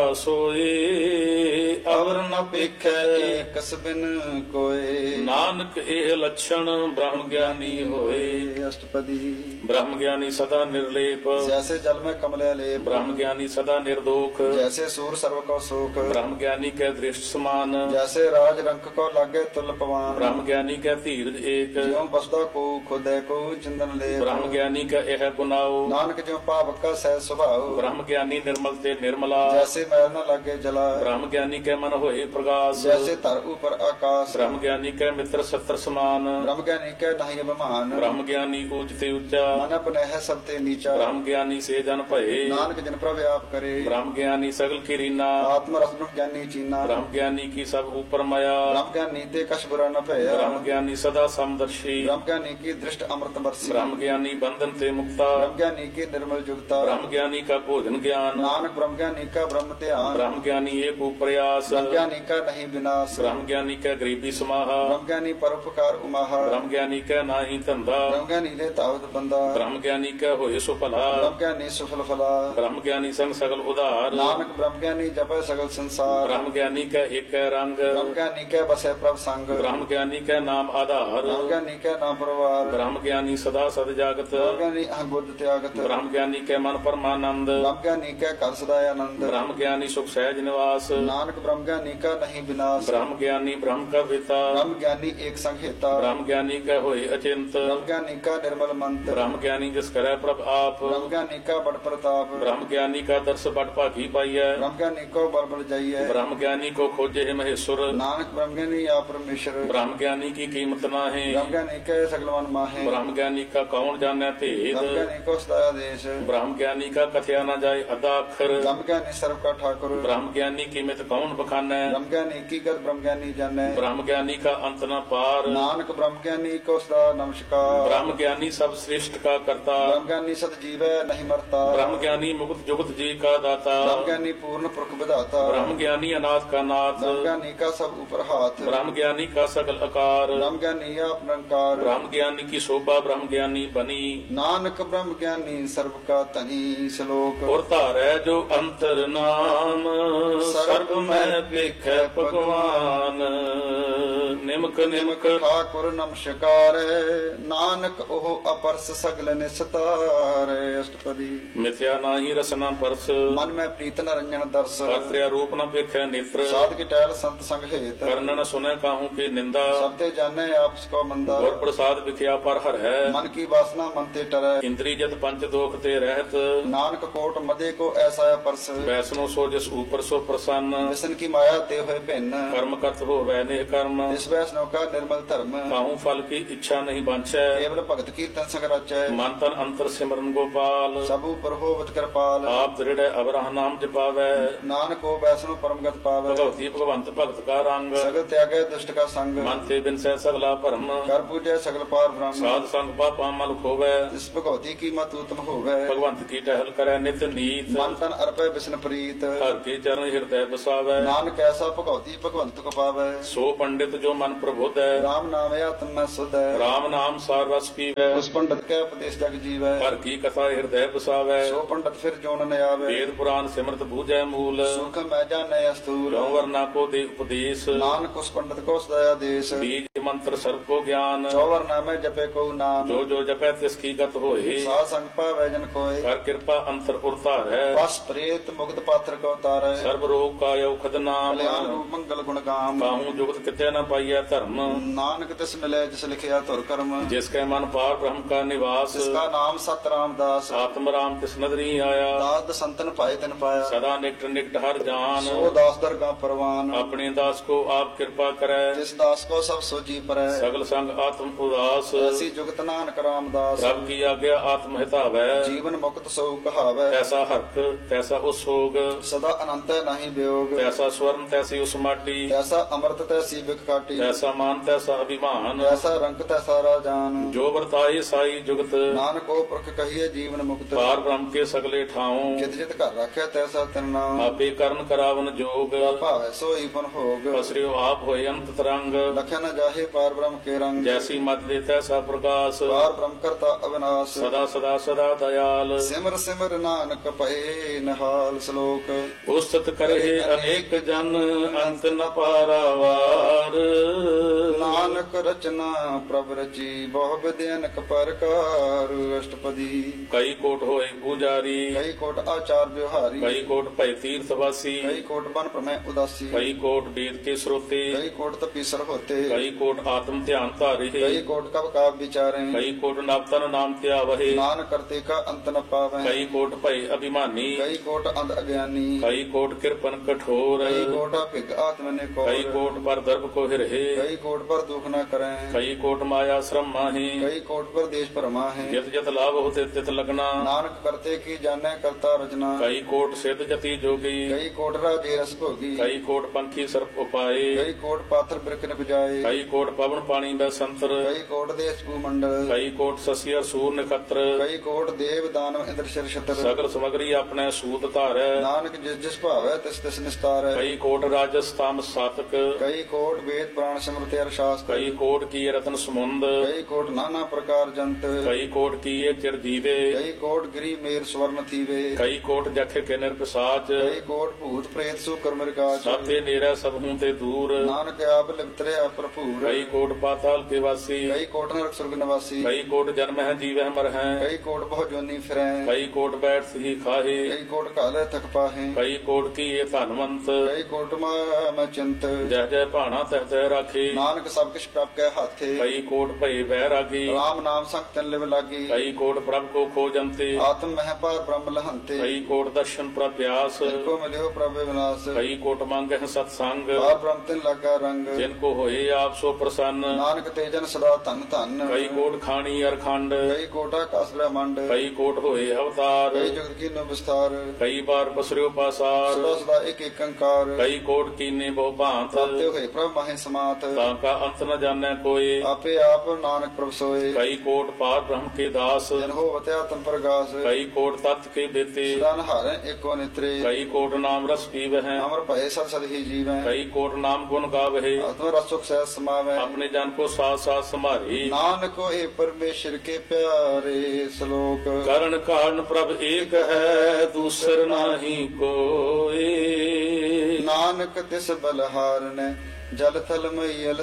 ਸੋਏ ਅਵਰ ਨ ਪੇਖੈ ਏਕਸ ਬਿਨ ਕੋਏ ਨਾਨਕ ਇਹ ਲਛਣ ਬ੍ਰਹਮ ਗਿਆਨੀ ਹੋਏ ਅਸ਼ਟਪਦੀ ਬ੍ਰਹਮ ਗਿਆਨੀ ਸਦਾ ਨਿਰਲੇਪ ਜੈਸੇ ਜਲ ਮੈਂ ਕਮਲੇ ਲੇਪ ਬ੍ਰਹਮ ਗਿਆਨੀ ਸਦਾ ਨਿਰਦੋਖ ਜੈਸੇ ਸੂਰ ਸਰਵ ਕੋ ਸੂਖ ਬ੍ਰਹਮ ਗਿਆਨੀ ਕੈ ਦ੍ਰਿਸ਼ਟ ਸਮਾਨ ਜੈਸੇ ਰਾਜ ਰੰਕ ਕੋ ਲਾਗੇ ਤੁਲ ਪਵਾਨ ਬ੍ਰਹਮ ਗਿਆਨੀ ਕੈ ਧੀਰਜ ਏਕ ਜਿਉ ਬਸਦਾ ਕੋ ਖੁਦੈ ਕੋ ਚੰਦਨ ਲੇਪ ਬ੍ਰਹਮ ਗਿਆਨੀ ਕੈ ਇਹ ਗੁਨਾਉ ਨਾਨਕ ਜਿਉ ਪਾਵਕ ਕਾ ਸਹਿ ਸੁਭਾਉ ਬ੍ਰਹਮ ਗਿਆਨੀ ਨਿਰਮਲ ਤੇ ਨਿਰਮਲਾ ਜੈਸੇ ਮੈਲ ਨ ਲਾਗੇ ਜਲਾ ਬ੍ਰਹਮ ਗਿਆਨੀ ਕੈ ਮਨ ਹੋਏ ਪ੍ਰਗਾਸ ਜੈਸੇ ਧਰ ਉਪਰ ਆਕਾਸ਼ ਬ੍ਰਹਮ ਗਿਆਨੀ ਕੈ ਮਿੱਤਰ ਸਤਰ ਸਮਾਨ ਬ੍ਰਹਮ ਗਿਆਨੀ ਕੈ ਨਹੀਂ ਅਭਿਮਾਨ ਬ੍ਰਹਮ ਗਿਆਨੀ ਊਚ ਤੇ ਉੱਚਾ ਮਨ ਆਪਣਹਿ ਸਭ ਤੇ ਨੀਚਾ ਬ੍ਰਹਮ ਗਿਆਨੀ ਸੇ ਜਨ ਭਏ ਨਾਨਕ ਜਿਨ ਪ੍ਰਭ ਆਪ ਕਰੇ ਬ੍ਰਹਮ ਗਿਆਨੀ ਸਗਲ ਕੀ ਰੀਨਾ ਆਤਮ ਰਸ ਨੂੰ ਗਿਆਨੀ ਚੀਨਾ ਬ੍ਰਹਮ ਗਿਆਨੀ ਕੀ ਸਭ ਉਪਰ ਮਾਇਆ ਬ੍ਰਹਮ ਗਿਆਨੀ ਤੇ ਕਛ ਬੁਰਾ ਨ ਭਇਆ ਬ੍ਰਹਮ ਗਿਆਨੀ ਸਦਾ ਸਮਦਰਸ਼ੀ ਬ੍ਰਹਮ ਗਿਆਨੀ ਕੀ ਦ੍ਰਿਸ਼ਟ ਅੰਮ੍ਰਿਤ ਬਰਸੀ ਬ੍ਰਹਮ ਗਿਆਨੀ ਬੰਧਨ ਤੇ ਮੁਕਤਾ ਬ੍ਰਹਮ ਗਿਆਨੀ ਕੀ ਨਿਰਮਲ ਜੁਗਤਾ ਬ੍ਰਹਮ ਗਿਆਨੀ ਕਾ ਭੋਜਨ ਗਿਆਨ ਨਾਨਕ ਬ੍ਰਹਮ ਗਿਆਨੀ ਕਾ ਬ੍ਰਹਮ ਧਿਆਨ ਬ੍ਰਹਮ ਗਿਆਨੀ ਏਕ ਉਪਰਿਆਸ ਬ੍ਰਹਮ ਗਿਆਨੀ ਕਾ ਨਹੀਂ ਵਿਨਾਸ਼ ਬ੍ਰਹਮ ਗਿਆਨੀ ਕੈ ਗਰੀਬੀ ਸਮਾਹਾ ਬ੍ਰਹਮ ਗਿਆਨੀ ਪਰਉਪਕਾਰ ਉਮਾਹਾ ਬ੍ਰਹਮ ਗਿਆਨੀ ਕੈ ਨਾਹੀ ਧੰਦਾ ਬ੍ਰਹਮ ਗਿਆਨੀ ਦੇ ਤਾਵਤ ਬੰਦਾ ਬ੍ਰਹਮ ਗਿਆਨੀ ਕੈ ਹੋਏ ਸੋ ਭਲਾ ਬ੍ਰਹਮ ਗਿਆਨੀ ਸੁਫਲ ਫਲਾ ਬ੍ਰਹਮ ਗਿਆਨੀ ਸੰਗ ਸਗਲ ਉਧਾਰ ਨਾਨਕ ਬ੍ਰਹਮ ਗਿਆਨੀ ਜਪੈ ਸਗਲ ਸੰਸਾਰ ਬ੍ਰਹਮ ਗਿਆਨੀ ਕੈ ਏਕੈ ਰੰਗ ਬ੍ਰਹਮ ਗਿਆਨੀ ਕੈ ਬਸੈ ਪ੍ਰਭ ਸੰਗ ਬ੍ਰਹਮ ਗਿਆਨੀ ਕੈ ਨਾਮ ਆਧਾਰ ਬ੍ਰਹਮ ਗਿਆਨੀ ਕੈ ਨਾਮ ਪਰਵਾਰ ਬ੍ਰਹਮ ਗਿਆਨੀ ਸਦਾ ਸਦ ਜਾਗਤ ਬ੍ਰਹਮ ਗਿਆਨੀ ਅਹੰਬੁੱਧ ਤਿਆਗਤ ਬ੍ਰਹਮ ਗਿਆਨੀ ਕੈ ਮਨ ਪਰਮਾਨੰਦ ਬ੍ਰਹਮ ਗਿਆਨੀ ਕੈ ਘਰ ਸਦਾ ਆਨੰਦ ਬ੍ਰਹਮ ਗਿਆਨੀ ਸੁਖ ਸਹਿਜ ਨਿਵਾਸ ਨਾਨਕ ਬ੍ਰਹਮ ਗਿਆਨੀ ਕਾ ਨਹੀਂ ਵਿਨਾਸ਼ ਬ੍ਰਹਮ ਗਿਆਨੀ ਬ੍ਰਹਮ ਕਾ ਪਿਤਾ ਬ੍ਰਹਮ ਗਿਆਨੀ ਏਕ ਸੰਗ ਹੇਤਾ ਬ੍ਰਹਮ ਗਿਆਨੀ ਕੈ ਹੋਏ ਅਚਿੰਤ ਬ੍ਰਹਮ ਗਿਆਨੀ ਕਾ ਨਿਰਮਲ ਮੰਤ ਬ੍ਰਹਮ ਗਿਆਨੀ ਜਿਸ ਕਰੈ ਪ੍ਰਭ ਆਪ ਬ੍ਰਹਮ ਗਿਆਨੀ ਕਾ बड़ प्रताप। ब्रह्म ज्ञानी का दर्श बट भागी पाइय। ब्रह्म ज्ञानी को बल बल जाइए। ब्रह्म ज्ञानी को खोजे है महेश्वर। नानक ब्रह्म ज्ञानी या परमेश्वर। ब्रह्म ज्ञानी की कीमत ना है। ब्रह्म ज्ञानी के सगल मन माहे। ब्रह्म ज्ञानी का कौन जाने भेद। ब्रह्म ज्ञानी को सदा देश। ब्रह्म ज्ञानी का कथया न जाए अदा अक्षर। ब्रह्म ज्ञानी सर्व का ठाकुर। ब्रह्म ज्ञानी कीमत कौन बखाने। ब्रह्म ज्ञानी की गत ब्रह्म ज्ञानी जाने। ब्रह्म ज्ञानी का अंत न पार। नानक ब्रह्म ज्ञानी को सदा नमस्कार। ब्रह्म ज्ञानी सब श्रेष्ठ का करता। ब्रह्म ज्ञानी सत जीवै नहीं मरता। ब्रह्म ज्ञानी मुक्त जुगत जी का दाता। ब्रह्म ज्ञानी पूर्ण पुरख विधाता। ब्रह्म ज्ञानी अनाथ का नाथ। ब्रह्म ज्ञानी का सब ऊपर हाथ। ब्रह्म ज्ञानी का सकल आकार। ब्रह्म ज्ञानी आप निरंकार। ब्रह्म ज्ञानी की शोभा ब्रह्म ज्ञानी बनी। नानक ब्रह्म ज्ञानी सर्व का तनी। श्लोक और धारै जो अंतर नाम सर्ब में पेखै भगवान। निमक निमक ठाकुर नमस्कार। नानक ओह अपरस सगल निस्तार। अष्टपदी मिथ्या नाही रसना परस। मन में प्रीत न रंजन दर्श। कर्त्या रूप न पेखै नेत्र। साध की टहल संत संग हेत। कर्ण न सुनै काहू की निंदा। सबते जाने आपस को मंदा। और प्रसाद विख्या पर हर है। मन की वासना मन ते टरै। इंद्री जत पंच दोख ते रहत। नानक कोट मदे को ऐसा परस। वैष्णो सो जिस ऊपर सो प्रसन्न। विष्णु की माया ते हुए भिन्न। कर्म करत हो वैने कर्म। इस वैष्णव का निर्मल धर्म। काहू फल की इच्छा नहीं बांछै। केवल भगत कीर्तन संग रचै। मन तन अंतर सिमरन गोपाल। सब ऊपर होवत कृपाल। आप दृढ़ अवरह नाम जपावै। नानक को वैष्णव परम गत पावै। भगवती भगवंत भगत का रंग। सगल त्यागै दुष्ट का संग। मन ते बिन सै सगला भरम। कर पूजै सगल पार ब्रह्म। साध संग पापा मल खोवै। इस भगवती की मत उत्तम होवै। भगवंत की टहल करै नित नीत। मन तन अर्पै विष्णु प्रीत। हर के चरण हृदय बसावै। नानक ऐसा भगवती भगवंत को पावै। सो पंडित जो मन प्रबोध है। राम नाम आत्म में सुध है। राम नाम सार रस पीवै। उस पंडित के उपदेश जग जीवै। हर की कथा हृदय बसावै। सो पंडित फिर जोन न आवे। वेद पुराण सिमरत बूझै मूल। सुख मैं जाने अस्तूल। वर्णा को दे उपदेश। नानक उस पंडित को सदया देश। बीज मंत्र सर्व को ज्ञान। चौवर नामे जपे को नाम। जो जो जपै तिसकी गत होए। साध संग पावै जन कोय। कर कृपा अंतर उरतार है। बस प्रेत मुक्त पात्र को तारै। सर्व रोग का औखद नाम। कल्याण रूप मंगल गुण गाम। काहू जुगत किते न पाइय धर्म। नानक तिस मिले जिस लिखिया तुर कर्म। जिसके मन पार ब्रह्म का निवास। जिसका नाम सत रामदास। आत्म राम तिस नदरी आया। दास संतन पाए तिन पाया। सदा निकट निकट हर जान। सो दास दरगाह परवान। अपने दास को आप कृपा करे। जिस दास को सब सोची परै। सगल संग आत्म उदास। ऐसी जुगत नानक रामदास। रब की आज्ञा आत्म हितावै। जीवन मुक्त सो कहावै। तैसा हर्क तैसा उसोग। सदा अनंत नहीं वियोग। तैसा स्वर्ण तैसी उस माटी। तैसा अमृत तैसी बिक काटी। तैसा मान तैसा अभिमान। तैसा रंग तैसा राजान। जो वर्ताए साई जुगत। नानक को पुरख कहिए जीवन मुक्त। पार ब्रह्म के सगले ठाऊं। जित जित घर रखे तैसा तिन नाम। आपे करण करावन जोग। भावै सोई पुन भोग। असरियो आप होय अंत तरंग। लखे न जाहे पार ब्रह्म के रंग। जैसी मत दे तैसा प्रकाश। पार ब्रह्म करता अविनाश। सदा सदा सदा दयाल। सिमर सिमर नानक पए निहाल। श्लोक उस्तत करे अनेक जन अंत न पारावार। नानक रचना प्रभ रची बहु विधि अनक प्रकार। अष्टपदी कई कोट होए पुजारी। कई कोट आचार व्यवहारी। कई कोट भय तीर्थवासी। कई कोट बन प्रमेय उदासी। कई कोट वेद के श्रोते। कई कोट तपीसर होते। कई कोट आत्म ध्यान धारे। कई कोट कब काव विचारे। कई कोट नवतन नाम त्यावहे। नान करते का अंत न पावे। कई कोट भय अभिमानी। कई कोट अंध अज्ञानी। कई कोट कृपन कठोर। कई कोट भिग आत्म ने को। कई कोट पर दर्भ को हिरहे। कई कोट पर दुख न करें। कई कोट माया श्रम माहे। कई कोट पर देश परमा है। जित जित लाभ होते तित लगना। नानक करते की जाने करता रचना। कई कोट सिद्ध जति जोगी। कई कोट राजे रस भोगी। कई कोट पंखी सर्प उपाए। कई कोट पात्र बिरक न बुझाए। कई कोट पवन पानी व संतर। कई कोट देश भूमंडल। कई कोट ससियर सूर नक्षत्र। कई कोट देव दानव इंद्र शर छत्र। सगल समग्री अपने सूत धारै। नानक जिस जिस भावै तिस तिस निस्तार है। कई कोट राजस तामस सातक। कई कोट वेद पुराण स्मृति अर शास्त्र। कई कोट की रतन समुंद। कई कोट नाना प्रकार जंत। कई कोट की ये चिरजीवे। कई कोट गिरी मेर स्वर्ण थीवे। कई कोट जखे के निरपिसाच। कई कोट भूत प्रेत सुकर मृगाच। साथे नेरा सब हूं ते दूर। नानक आप लिप्तरे अप्रभूर। कई कोट पाताल के वासी। कई कोट नरक स्वर्ग निवासी। कई कोट जन्म है जीव है मर है। कई कोट बहु जोनी फिरे। कई कोट बैठ ही खाहे। कई कोट काले थक पाहे। कई कोट की ये धनवंत। कई कोट मैं चिंत। जय जय भाना तह तह राखे। नानक सब किछ ਪ੍ਰਭ ਕੈ ਹਾਥੇ ਕਈ ਕੋਟ ਭਏ ਬੈਰਾਗੀ ਰਾਮ ਨਾਮ ਸੰਗਤਨ ਲਿਵ ਲਾਗੀ ਕਈ ਕੋਟ ਪ੍ਰਭ ਕੋ ਖੋਜੰਤੇ ਆਤਮ ਮਹਿ ਪਾਰ ਬ੍ਰਹਮ ਲਹੰਤੇ ਕਈ ਕੋਟ ਦਰਸ਼ਨ ਪ੍ਰਭ ਪਿਆਸ ਕੋ ਮਿਲਿਓ ਪ੍ਰਭ ਵਿਨਾਸ਼ ਕਈ ਕੋਟ ਮੰਗਹਿ ਸਤ ਸੰਗ ਪਾਰ ਬ੍ਰਹਮ ਤਿਨ ਲਾਗਾ ਰੰਗ ਜਿਨ ਕੋ ਹੋਏ ਆਪ ਸੋ ਪ੍ਰਸੰਨ ਨਾਨਕ ਤੇ ਜਨ ਸਦਾ ਧਨ ਧਨ ਕਈ ਕੋਟ ਖਾਣੀ ਅਰਖੰਡ ਕਈ ਕੋਟਾ ਕਸ ਬ੍ਰਹਮੰਡ ਕਈ ਕੋਟ ਹੋਏ ਅਵਤਾਰ ਕਈ ਜੁਗਤ ਕੀ ਨੋ ਵਿਸਤਾਰ ਕਈ ਬਾਰ ਪਸਰਿਓ ਪਾਸਾਰ ਸਦਾ ਸਦਾ ਇੱਕ ਇੱਕ ਅੰਕਾਰ ਕਈ ਕੋਟ ਕੀਨੇ ਬਹੁ ਭਾਂਤ ਤਾਤੇ ਹੋਏ ਪ੍ਰਭ ਮਾਹੇ ਸਮਾਤ ਤਾਂ ਕਾ ਅੰਤ ਨ ਜਾਣੈ ਕੋਏ ਆਪੇ ਆਪ ਨਾਨਕ ਪ੍ਰਭ ਸੋਏ ਕਈ ਕੋਟ ਪਾਰ ਬ੍ਰਹਮ ਕੇ ਦਾਸ ਜਨ ਹੋ ਵਤਿਆ ਤਨ ਪ੍ਰਗਾਸ ਕਈ ਕੋਟ ਤਤ ਕੇ ਬੇਤੇ ਸਦਾ ਨਹਾਰੈ ਏਕੋ ਨਿਤਰੇ ਕਈ ਕੋਟ ਨਾਮ ਰਸ ਪੀਵਹਿ ਅਮਰ ਭਏ ਸਦ ਸਦ ਹੀ ਜੀਵੈ ਕਈ ਕੋਟ ਨਾਮ ਗੁਣ ਗਾਵਹਿ ਆਤਮ ਰਸ ਸੁਖ ਸਹਿ ਸਮਾਵੈ ਆਪਣੇ ਜਨ ਕੋ ਸਾਥ ਸਾਥ ਸੰਭਾਰੀ ਨਾਨਕ ਹੋਏ ਪਰਮੇਸ਼ਰ ਕੇ ਪਿਆਰੇ ਸ਼ਲੋਕ ਕਰਨ ਕਾਰਨ ਪ੍ਰਭ ਏਕ ਹੈ ਦੂਸਰ ਨਾਹੀ ਕੋਏ ਨਾਨਕ ਤਿਸ ਬਲਹਾਰਨੈ ਜਲ ਥਲ ਮਈਲ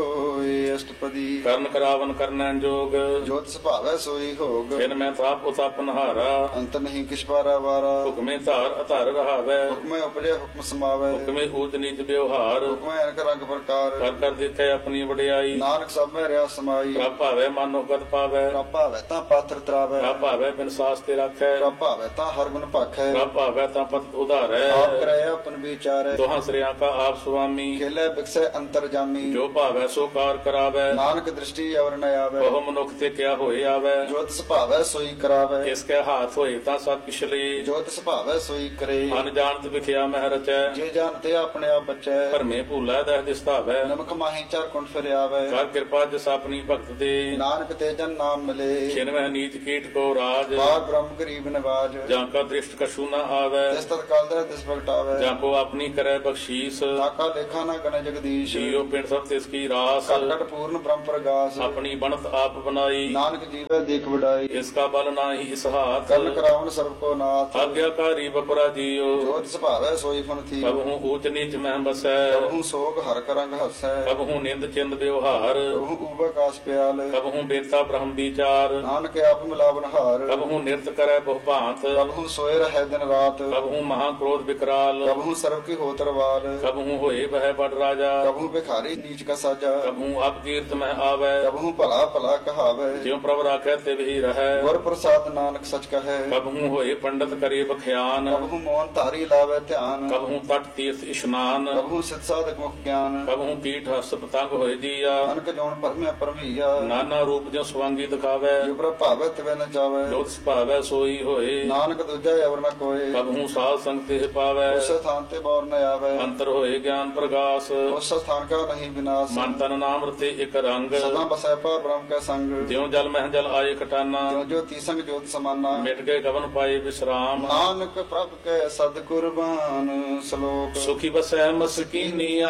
ਸੋਏ ਅਸ਼ਟਪਦੀ ਕਰਨ ਕਰਾਵਨ ਕਰਨੈ ਜੋਗ ਜੋਤ ਸੁਭਾਵੈ ਸੋਈ ਹੋਗ ਫਿਰ ਮੈਂ ਤਾਪ ਉਤਪ ਨਹਾਰਾ ਅੰਤ ਨਹੀਂ ਕਿਛ ਪਾਰਾ ਵਾਰਾ ਹੁਕਮੇ ਧਾਰ ਅਧਾਰ ਰਹਾਵੈ ਹੁਕਮੈ ਉਪਜੈ ਹੁਕਮ ਸਮਾਵੈ ਹੁਕਮੇ ਊਚ ਨੀਚ ਵਿਵਹਾਰ ਹੁਕਮੈ ਅਨਕ ਰੰਗ ਪ੍ਰਕਾਰ ਕਰ ਕਰ ਦੇਖੈ ਆਪਣੀ ਵਡਿਆਈ ਨਾਨਕ ਸਭ ਮੈਂ ਰਿਆ ਸਮਾਈ ਪ੍ਰਭ ਭਾਵੈ ਮਨੋ ਗਤ ਪਾਵੈ ਪ੍ਰਭ ਭਾਵੈ ਤਾਂ ਪਾਤਰ ਤਰਾਵੈ ਪ੍ਰਭ ਭਾਵੈ ਬਿਨ ਸਾਸ ਤੇ ਰੱਖੈ ਪ੍ਰਭ ਭਾਵੈ ਤਾਂ ਹਰ ਗੁਣ ਭਾਖੈ ਪ੍ਰਭ ਭਾਵੈ ਤਾਂ ਪਤ ਉਧਾਰੈ ਆਪ ਕਰੈ ਆਪਨ ਵਿਚਾਰੈ ਦੋਹਾਂ ਸ੍ਰਿਆਂ ਕਾ ਆਪ ਸੁਆਮੀ ਖੇਲੇ ਬਿਕਸੈ ਅੰਤਰ ਜਾਮੀ ਜੋ ਭਾਵੈ ਸੋ ਕਾਰ ਕਰਾਵੈ ਨਾਨਕ ਦ੍ਰਿਸ਼ਟੀ ਅਵਰ ਨ ਆਵੈ ਬਹੁ ਮਨੁੱਖ ਤੇ ਕਿਆ ਹੋਏ ਆਵੈ ਜੋਤ ਸੁਭਾਵੈ ਸੋਈ ਕਰਾਵੈ ਇਸ ਕੈ ਹਾਥ ਹੋਏ ਤਾਂ ਸਭ ਕਿਛ ਲਈ ਜੋਤ ਸੁਭਾਵੈ ਸੋਈ ਕਰੇ ਮਨ ਜਾਣਤ ਵਿਖਿਆ ਮਹਿ ਰਚੈ ਜੇ ਜਾਣਤੇ ਆਪਣੇ ਆਪ ਬਚੈ ਭਰਮੇ ਭੂਲਾ ਦਹਿ ਦਿਸਤਾਵੈ ਨਮਕ ਮਾਹੀ ਚਾਰ ਕੁੰਡ ਫਿਰ ਆਵੈ ਕਰ ਕਿਰਪਾ ਜਿਸ ਆਪਣੀ ਭਗਤ ਦੇ ਨਾਨਕ ਤੇ ਜਨ ਨਾਮ ਮਿਲੇ ਛਿਨਵਹਿ ਨੀਚ ਕੀਟ ਕੋ ਰਾਜ ਬਾਰ ਬ੍ਰਹਮ ਗਰੀਬ ਨਿਵਾਜ ਜਾਂ ਕਾ ਦ੍ਰਿਸ਼ਟ ਕਛੂ ਨ ਆਵੈ ਤਿਸ ਤਤ ਕਾਲ ਦਰ ਤਿਸ ਪ੍ਰਗਟਾਵੈ ਜਾਂ ਕੋ ਆਪਣੀ ਕਰੈ ਬਖਸ਼ੀਸ ਤਾਕਾ ਲੇਖਾ ਨਾ ਗਣ ਜਗਦੀਸ਼ ਜੀਉ ਪਿੰਡ ਸਭ ਤਿਸ ਕੀ ਰਾਸ ਕਟ ਕਟ ਪੂਰਨ ਬ੍ਰਹਮ ਪ੍ਰਗਾਸ ਆਪਣੀ ਬਣਤ ਆਪ ਬਣਾਈ ਨਾਨਕ ਜੀਵੈ ਦੇਖ ਵਡਾਈ ਇਸ ਕਾ ਬਲ ਨਾਹੀ ਇਸ ਹਾਥ ਕਰਨ ਕਰਾਵਨ ਸਰਬ ਕੋ ਨਾਥ ਆਗਿਆਕਾਰੀ ਬਪਰਾ ਜੀਉ ਜੋਤ ਸੁਭਾਵੈ ਸੋਈ ਫਨ ਥੀ ਕਬਹੂ ਊਚ ਨੀਚ ਮਹਿ ਬਸੈ ਕਬਹੂ ਸੋਗ ਹਰ ਕਰੰਗ ਹਸੈ ਕਬਹੂ ਨਿੰਦ ਚਿੰਦ ਵਿਵਹਾਰ ਕਬਹੂ ਉਬਕਾਸ ਪਿਆਲ ਕਬਹੂ ਬੇਤਾ ਬ੍ਰਹਮ ਵਿਚਾਰ ਨਾਨਕ ਆਪ ਮਿਲਾਵਨ ਹਾਰ ਕਬਹੂ ਨਿਰਤ ਕਰੈ ਬਹੁ ਭਾਂਤ ਕਬਹੂ ਸੋਏ ਰਹਿ ਦਿਨ ਰਾਤ ਕਬਹੂ ਮਹਾ ਕ੍ਰੋਧ ਵਿਕਰਾਲ ਕਬਹੂ ਸਰਬ ਕੀ ਹੋ ਤਰਵਾਰ ਕਬਹੂ ਹੋਏ ਬਹਿ ਬੜ ਰਾਜਾ ਕਬਹੂ ਭਿਖਾਰੀ ਨੀਚ ਕਾ ਸਾਜਾ ਕਬਹੂ ਅਪ ਕੀਰਤ ਮਹਿ ਆਵੈ ਕਬਹੂ ਭਲਾ ਭਲਾ ਕਹਾਵੈ ਜਿਉ ਪ੍ਰਭ ਰਾਖੈ ਤਿਵ ਹੀ ਰਹੈ ਗੁਰ ਪ੍ਰਸਾਦ ਨਾਨਕ ਸਚ ਕਹੈ ਕਬਹੂ ਹੋਏ ਪੰਡਤ ਕਰੇ ਬਖਿਆਨ ਕਬਹੂ ਮੋਹਨ ਧਾਰੀ ਲਾਵੇ ਧਿਆਨ ਕਬਹੂ ਤਟ ਤੀਰਥ ਇਸ਼ਨਾਨ ਕਬਹੂ ਸਿਧ ਸਾਧਕ ਮੁਖ ਗਿਆਨ ਕਬਹੂ ਕੀਟ ਹਸ ਪਤੰਗ ਹੋਏ ਜੀਆ ਅਨਕ ਜੋਨ ਪਰਮਿਆ ਪਰਮਈਆ ਨਾਨਾ ਰੂਪ ਜਿਉ ਸਵਾਂਗੀ ਦਿਖਾਵੈ ਜੋ ਪ੍ਰਭ ਭਾਵੈ ਤਿਵੈ ਨ ਜਾਵੈ ਜੋਤ ਸੁਭਾਵੈ ਸੋਈ ਹੋਏ ਨਾਨਕ ਦੂਜਾ ਅਵਰ ਨ ਕੋਏ ਕਬਹੂ ਸਾਧ ਸੰਗ ਤੇ ਪਾਵੈ ਉਸ ਸਥਾਨ ਤੇ ਬੌਰ ਨ ਆਵੈ ਅੰਤਰ ਹੋਏ ਗਿਆਨ ਪ੍ਰਗਾਸ ਉਸ ਸਥਾਨ ਕਾ ਨਹੀਂ ਵਿਨਾਸ਼ ਮਨ ਤਨ ਨਾਮ ਰਤੇ ਇਕ ਰੰਗ ਸਦਾ ਬਸੈ ਪਾ ਬ੍ਰਹਮ ਕੈ ਸੰਗ ਜਿਉ ਜਲ ਮਹਿ ਜਲ ਆਏ ਕਟਾਨਾ ਜੋ ਜੋਤੀ ਸੰਗ ਜੋਤ ਸਮਾਨਾ ਮਿਟ ਗਏ ਗਵਨ ਪਾਏ ਵਿਸਰਾਮ ਨਾਨਕ ਪ੍ਰਭ ਕੈ ਸਦ ਕੁਰਬਾਨ ਸ਼ਲੋਕ ਸੁਖੀ ਬਸੈ ਮਸਕੀਨੀਆ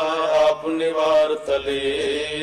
ਆਪ ਨਿਵਾਰ ਤਲੇ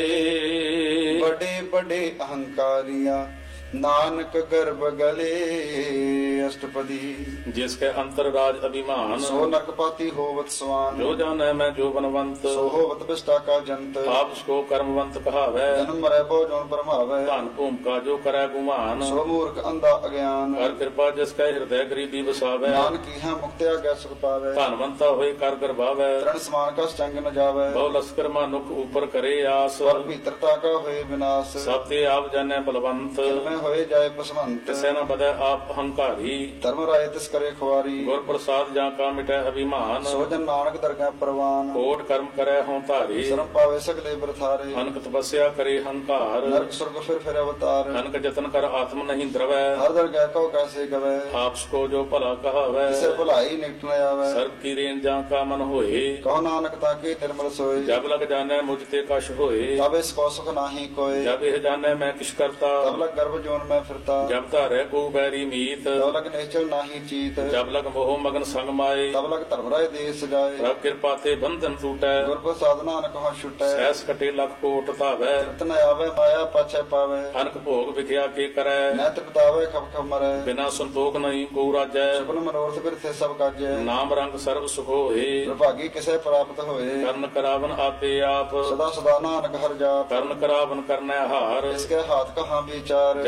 ਬੜੇ ਬੜੇ ਅਹੰਕਾਰੀਆਂ ਨਾਨਕ ਗਰਭ ਗਲੇ ਅਸ਼ਟਪਦੀ ਜਿਸ ਕੇ ਅੰਤਰ ਰਾਜ ਅਭਿਮਾਨ ਸੋ ਨਰਕਪਾਤੀ ਹੋਵਤ ਸਵਾਨ ਜੋ ਜਾਣੈ ਮੈਂ ਜੋ ਬਨਵੰਤ ਸੋ ਹੋਵਤ ਬਿਸਟਾ ਕਾ ਜੰਤ ਆਪ ਸਕੋ ਕਰਮਵੰਤ ਕਹਾਵੈ ਜਨਮ ਮਰੈ ਬੋ ਜੋਨ ਪਰਮਾਵੈ ਧਨ ਭੂਮਿਕਾ ਜੋ ਕਰੈ ਗੁਮਾਨ ਸੋ ਮੂਰਖ ਅੰਧਾ ਅਗਿਆਨ ਕਰ ਕਿਰਪਾ ਜਿਸ ਕੈ ਹਿਰਦੈ ਗਰੀਬੀ ਵਸਾਵੈ ਨਾਨਕ ਇਹਾਂ ਮੁਕਤਿਆ ਗੈ ਸੁਖ ਪਾਵੈ ਧਨਵੰਤਾ ਹੋਏ ਕਰ ਗਰਭਾਵੈ ਤ੍ਰਣ ਸਮਾਨ ਕਾ ਚੰਗ ਨ ਜਾਵੈ ਬਹੁ ਲਸਕਰ ਮਾਨੁਖ ਉਪਰ ਕਰੇ ਆਸ ਪਰ ਭੀਤਰਤਾ ਕਾ ਹੋਏ ਵਿਨਾਸ਼ ਸਭ ਤੇ ਆਪ ਜਾਣੈ ਬਲਵੰਤ ਮੈਂ ਹੋਏ ਜਾਏ ਪਸਵੰਤ ਤਿਸੈ ਨ ਬਦੈ ਆਪ ਹੰਕਾਰੀ ਧਰਮ ਰਾਏ ਤਿਸ ਕਰੇ ਖੁਆਰੀ ਗੁਰ ਪ੍ਰਸਾਦ ਜਾਂ ਕਾ ਮਿਟੈ ਅਭਿਮਾਨ ਸੋ ਜਨ ਨਾਨਕ ਦਰਗਹਿ ਪ੍ਰਵਾਨ ਕੋਟ ਕਰਮ ਕਰੈ ਹਉ ਧਾਰੀ ਸ਼ਰਮ ਪਾਵੇ ਸਗਲੇ ਬਰਥਾਰੇ ਅਨਕ ਤਪੱਸਿਆ ਕਰੇ ਹੰਕਾਰ ਨਰਕ ਸੁਰਗ ਫਿਰ ਅਵਤਾਰ ਅਨਕ ਜਤਨ ਕਰ ਆਤਮ ਨਹੀਂ ਦਰਵੈ ਹਰ ਦਰਗਹਿ ਕਉ ਕੈਸੇ ਗਵੈ ਆਪ ਸਕੋ ਜੋ ਭਲਾ ਕਹਾਵੈ ਕਿਸੇ ਭੁਲਾਈ ਨਿਕਟ ਨ ਆਵੈ ਸਰਬ ਕੀ ਰੇਨ ਜਾਂ ਕਾ ਮਨ ਹੋਏ ਕਹੋ ਨਾਨਕ ਤਾਕੇ ਨਿਰਮਲ ਸੋਏ ਜਬ ਲਗ ਜਾਣੈ ਮੁਝ ਤੇ ਕਛ ਹੋਏ ਤਬ ਇਸ ਕੋ ਸੁਖ ਨਾਹੀ ਕੋਏ ਜਬ ਇਹ ਜਾਣੈ ਮੈਂ ਕਿਛ ਕਰਤਾ ਤਬ ਲਗ ਗਰਭ ਜੋਨ ਮੈਂ ਫਿਰਤਾ ਜਬ ਧਾਰੈ ਕੋ ਬੈਰੀ ਮੀਤ ਤਬ ਲਗ ਨਿਸ਼ਚਲ ਨਾਹੀ ਚੀਤ ਜਬ ਲਗ ਮੋਹ ਮਗਨ ਸੰਗ ਮਾਏ ਤਬ ਲਗ ਧਰਮ ਰਾਏ ਦੇਸ ਸਜਾਏ ਪ੍ਰਭ ਕਿਰਪਾ ਤੇ ਬੰਧਨ ਟੂਟੈ ਗੁਰ ਪ੍ਰਸਾਦ ਨਾਨਕ ਹਾਂ ਛੁਟੈ ਸਹਿਸ ਕਟੇ ਲਖ ਕੋਟ ਧਾਵੈ ਤਨ ਆਵੇ ਮਾਇਆ ਪਾਛੈ ਪਾਵੇ ਅਨਕ ਭੋਗ ਵਿਖਿਆ ਕੇ ਕਰੈ ਨੈਤ ਬਤਾਵੇ ਖਪ ਖਪ ਮਰੈ ਬਿਨਾ ਸੰਤੋਖ ਨਹੀਂ ਕੋ ਰਾਜੈ ਸਪਨ ਮਨੋਰਥ ਬਿਰਥੇ ਸਭ ਕਾਜੈ ਨਾਮ ਰੰਗ ਸਰਬ ਸੁਖ ਹੋਏ ਪ੍ਰਭਾਗੀ ਕਿਸੇ ਪ੍ਰਾਪਤ ਹੋਏ ਕਰਨ ਕਰਾਵਨ ਆਪੇ ਆਪ ਸਦਾ ਸਦਾ ਨਾਨਕ ਹਰ ਜਾਪ ਕਰਨ ਕਰਾਵਨ ਕਰਨੈ ਹਾਰ ਇਸਕੇ ਹਾਥ ਕਹਾਂ ਵਿਚਾਰ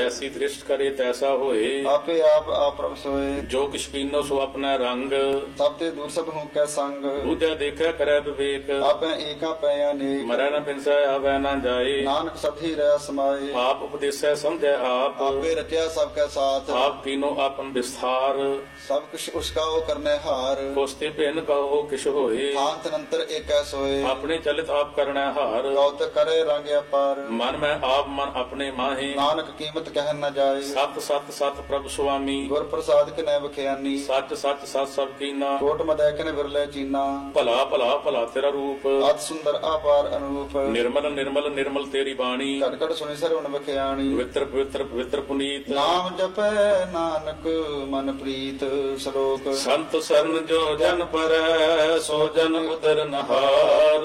जैसी दृष्ट करे तैसा होए ਆਪੇ ਆਪ ਪ੍ਰਭ सोए जो किछ कीनो सो अपना रंग तब ते दूर सब हूँ कै संग दूजा देखै करे विवेक आपे एका पै अनेक मरै न पिंसै आवे न जाए नानक सभी रह समाए आप उपदेसै समझै आप आपे रटिया सब कै साथ आप कीनो आपन विस्तार सब कुछ उसका वो करने हार कोस्ते भिन्न कहो किछ होए शांत नंतर एक सोए अपने चलित आप करना हार गौत करे रंग अपार मन में आप मन अपने माहे नानक कीमत कह न जाए सत सत सत प्रभु स्वामी गुर प्रसाद के नैव खयानी सच सच सत सब कीना कोट मदैक ने विरले चीना भला भला भला तेरा रूप अत सुंदर अपार अनूप निर्मल निर्मल निर्मल तेरी बाणी घट घट सुनि सरवण बखयानी पवित्र पवित्र पवित्र पुनीत नाम जपै नानक मन प्रीत श्लोक संत शरण जो जन पर सो जन उदर नहार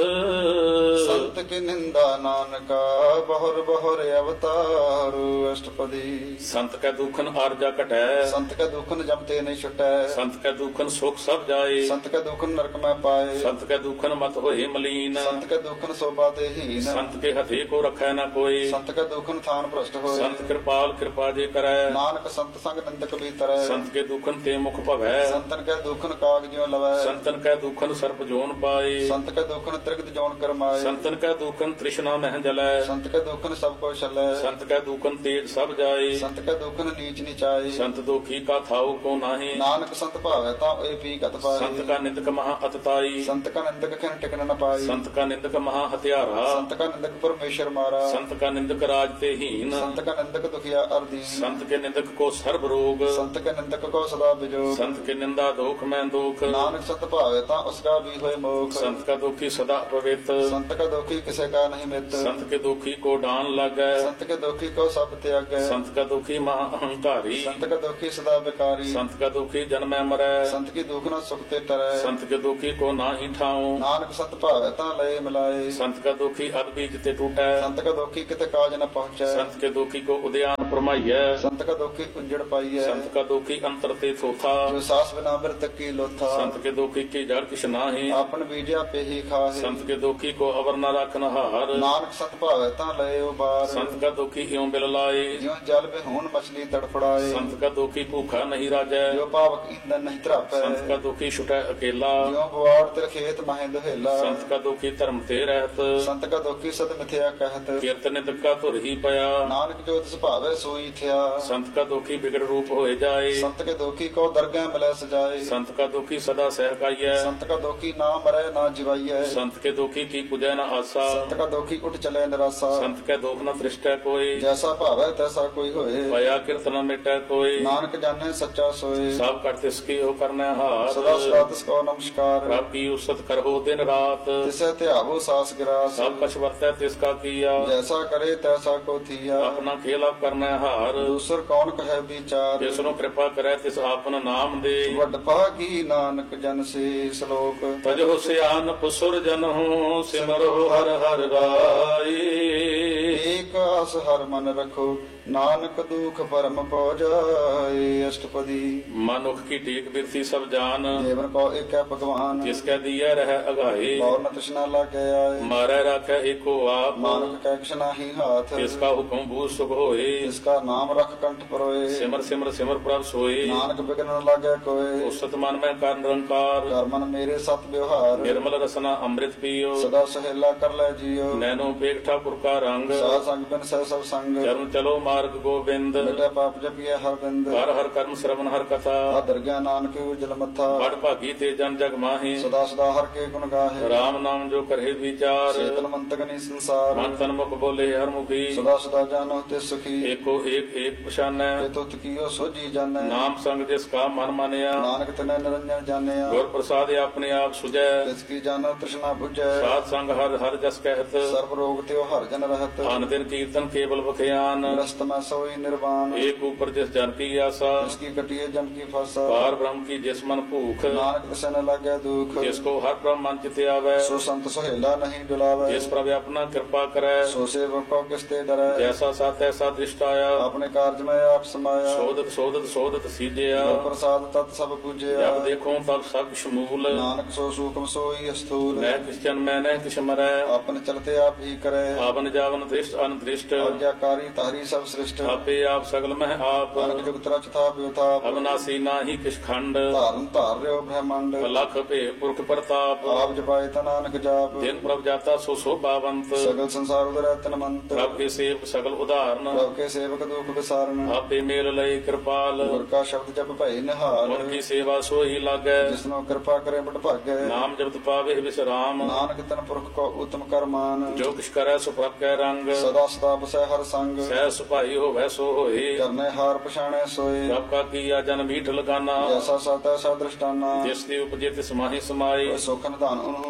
संत की निंदा नानका बहुर बहुर अवतार अष्टपदी संत का दुखन आरजा कटै संत का दुखन जमते नहीं छुटै संत का दुखन सुख सब जाए संत का दुखन नरक में पाए संत का दुखन मत होए मलीन संत का दुखन शोभा देहीन संत के हथे को रखै न कोई संत का दुखन थान भ्रष्ट होए संत कृपाल कृपा जे करै नानक संत संग निंदक भीतर संत के दुखन ते मुख भवै संतन का दुखन काग ज्यों लवै संतन का दुखन सर्प जोन पाए संत का दुखन त्रिगत जौन करमाए संतन का दुखन तृष्णा मह जलै संत का दुखन सब को छलै संत का दुखन तेज सब जाए संत का दुखन नीच नीचाए संत दुखी का थाऊ को नाहे नानक संत भावै ता ए पी कत पाए संत का निंदक महा अतताई संत का निंदक खिन टिकन न पाई संत का निंदक महा हत्यारा संत का निंदक परमेश्वर मारा संत का निंदक राज ते हीन संत का निंदक दुखिया अर्दीन संत के निंदक को सर्व रोग संत के निंदक को सदा बिजोग संत के निंदा दोख में दुख नानक संत भावै ता उसका भी होए मोख संत का दुखी सदा पवित्र संत का दुखी किसे का नहीं मित संत के दुखी को डान लगै संत के दुखी को सब त्यागै संत का दुखी महा अहंकारी संत का दुखी सदा बेकारी संत का दुखी जन्म मरै संत की दुख न सुख ते टरै संत के दुखी को नाही ठाऊं नानक संत भावै ता लय मिलाए संत का दुखी अद बीज ते टूटै संत का दुखी किते काज न पहुंचै संत के दुखी को उद्यान फरमाइयै संत का दुखी उजड़ पाइयै संत का दुखी अंतर ते थोथा जो सास बिना मृतक की लोथा संत के दुखी की जड़ किछ नाहि आपन बीजा पे ही खाहे संत के दुखी को अवर न रखन हार नानक संत भावै ता लय उबार संत का दुखी इਉਂ बिल लाए ज्यों जल बिहून मछली तड़फड़ाए संत का दुखी भूखा नहीं राजै जो पावक ईंधन नहीं त्रापै संत का दुखी छुटै अकेला ज्यों बुआड़ तिर खेत माहे दुहेला संत का दुखी धर्म ते रहत संत का दुखी सद मिथ्या कहत कीर्तन का धुर ही पया नानक जो तिस भावै सोई थिया संत का दुखी बिगड़ रूप होए जाए संत के दुखी को दरगाह मिलै सजाए संत का दुखी सदा सहकाइयै संत का दुखी ना मरै ना जिवाइयै संत के दुखी की पूजै न आसा संत का दुखी उठ चले निराशा संत के दुख न दृष्टै कोई जैसा भावै तैसा कोई होए पया कीर्तन मिटै कोई नानक जाने सच्चा सोए सब कर तिसकी हो करनै हार सदा सदा तिसको नमस्कार प्रभ की उसत करहो दिन रात तिसे त्यागो सास गिरास सब कछ वर्तै तिसका किया जैसा करे तैसा को थिया अपना खेल आप करनै हार दूसर कौन कहे विचार तिसनु कृपा करै तिस आपन नाम दे वड भागी नानक जन से श्लोक तजो सियान पुसुर जन हो सिमरो हर हर राई एक आस हर मन रखो नानक दुख परम पौ जाए अष्टपदी मनुख की टेक बिरथी सब जान देवर को एक है भगवान जिसके दिया रह अगाए और न तृष्णा लागे आए मारै राखै एको आप मानक का क्षणा ही हाथ तिसका हुक्म भूत सुख होए इसका नाम रख कंठ परोए सिमर सिमर सिमर प्रभ सोए नानक बिघ्न न लागे कोय उसत मन में कर निरंकार कर मन मेरे सत व्यवहार निर्मल रसना अमृत पियो सदा सहेला कर ले जियो नैनो पेट ठाकुर का रंग साध संग बिन सह सब संग चरण चलो मार्ग गोविंद मिटे पाप जपिए हर बिंद हर हर कर्म श्रवण हर कथा दरगाह नानक उजल मथा बड़ भागी ते जन जग माहि सदा सदा हर के गुण गाहे राम नाम जो करे विचार चेतन मंतक नि संसार मन तन मुख बोले हर मुखी सदा सदा जानो ते सुखी एको एक एक पछानै तुत कियो सोजी जाने नाम संग जिसका मन मानिया नानक तने निरंजन जानिया गुर प्रसाद अपने आप सुजै तिसकी जानो तृष्णा बुझै साध संग हर हर जस कहत सर्व रोग त्यो हर जन रहत अन दिन कीर्तन केवल बखयान रस्त में सोई निर्वाण एक ऊपर जिस जन की आशा जिसकी कटिए जम की फासा पार ब्रह्म की जिस मन भूख नानक तिसे न लागे दुख जिसको हर ब्रह्म मन चित आवे सो संत सहेला नहीं डुलावे जिस प्रभु अपना कृपा करे सो सेवक को किसते डरै जैसा सा तैसा दृष्ट आया अपने कार्य में आप समाया शोधत शोधत शोधत सीजया गुर प्रसाद तत् सब पूजया जब देखो तब सब शमूल नानक सो सूक्ष्म सोई स्थूल न किस जन में न किस मरै अपने चलते आप ही करे आवन जावन दृष्ट अन दृष्ट ਇਸ਼ਟ ਆਗਿਆਕਾਰੀ ਤਾਰੀ ਸਭ ਸ੍ਰਿਸ਼ਟ ਆਪੇ ਆਪ ਸਗਲ ਮਹਿ ਆਪ ਅਨਕ ਜੁਗਤ ਰਚ ਥਾਪ ਉਥਾਪ ਅਬਨਾਸੀ ਨਾਹੀ ਕਿਛ ਖੰਡ ਧਾਰਨ ਧਾਰ ਰਿਓ ਬ੍ਰਹਮੰਡ ਲਖ ਭੇ ਪੁਰਖ ਪ੍ਰਤਾਪ ਆਪ ਜਪਾਏ ਤਾ ਨਾਨਕ ਜਾਪ ਜਿਨ ਪ੍ਰਭ ਜਾਤਾ ਸੋ ਸੋਭਾਵੰਤ ਸਗਲ ਸੰਸਾਰ ਉਦਰੈ ਤਨਮੰਤ ਪ੍ਰਭ ਕੇ ਸੇਵਕ ਸਗਲ ਉਦਾਹਰਨ ਪ੍ਰਭ ਕੇ ਸੇਵਕ ਦੁਖ ਵਿਸਾਰਨ ਆਪੇ ਮੇਲ ਲਈ ਕਿਰਪਾਲ ਗੁਰ ਕਾ ਸ਼ਬਦ ਜਪ ਭਏ ਨਿਹਾਲ ਗੁਰ ਕੀ ਸੇਵਾ ਸੋਈ ਲਾਗੈ ਜਿਸਨੋ ਕਿਰਪਾ ਕਰੇ ਬਟ ਭਾਗੈ ਨਾਮ ਜਪਤ ਪਾਵੇ ਵਿਸਰਾਮ ਨਾਨਕ ਤਨ ਪੁਰਖ ਕੋ ਉਤਮ ਕਰਮਾਨ ਜੋ ਕਿਛ ਕਰੈ ਸੋ ਪ੍ਰਭ ਕੈ ਰੰਗ ਸਦਾ ਸਦਾ ਬਸੈ ਹਰ ਸੰਗ ਸਹਿ ਸੁਭਾਈ ਹੋਵੈ ਸੋ ਹੋਏ ਕਰਨੇ ਹਾਰ ਪਛਾਣੈ ਸੋਏ ਪ੍ਰਭ ਕਾ ਕੀਆ ਜਨ ਮੀਠ ਲਗਾਨਾ ਜੈਸਾ ਸਤੈ ਸਾ ਦ੍ਰਿਸ਼ਟਾਨਾ ਜਿਸ ਦੀ ਉਪਜੇ ਤਿਸ ਮਾਹੀ ਸਮਾਈ ਸੁਖ ਨਿਧਾਨ ਉਹਨੂੰ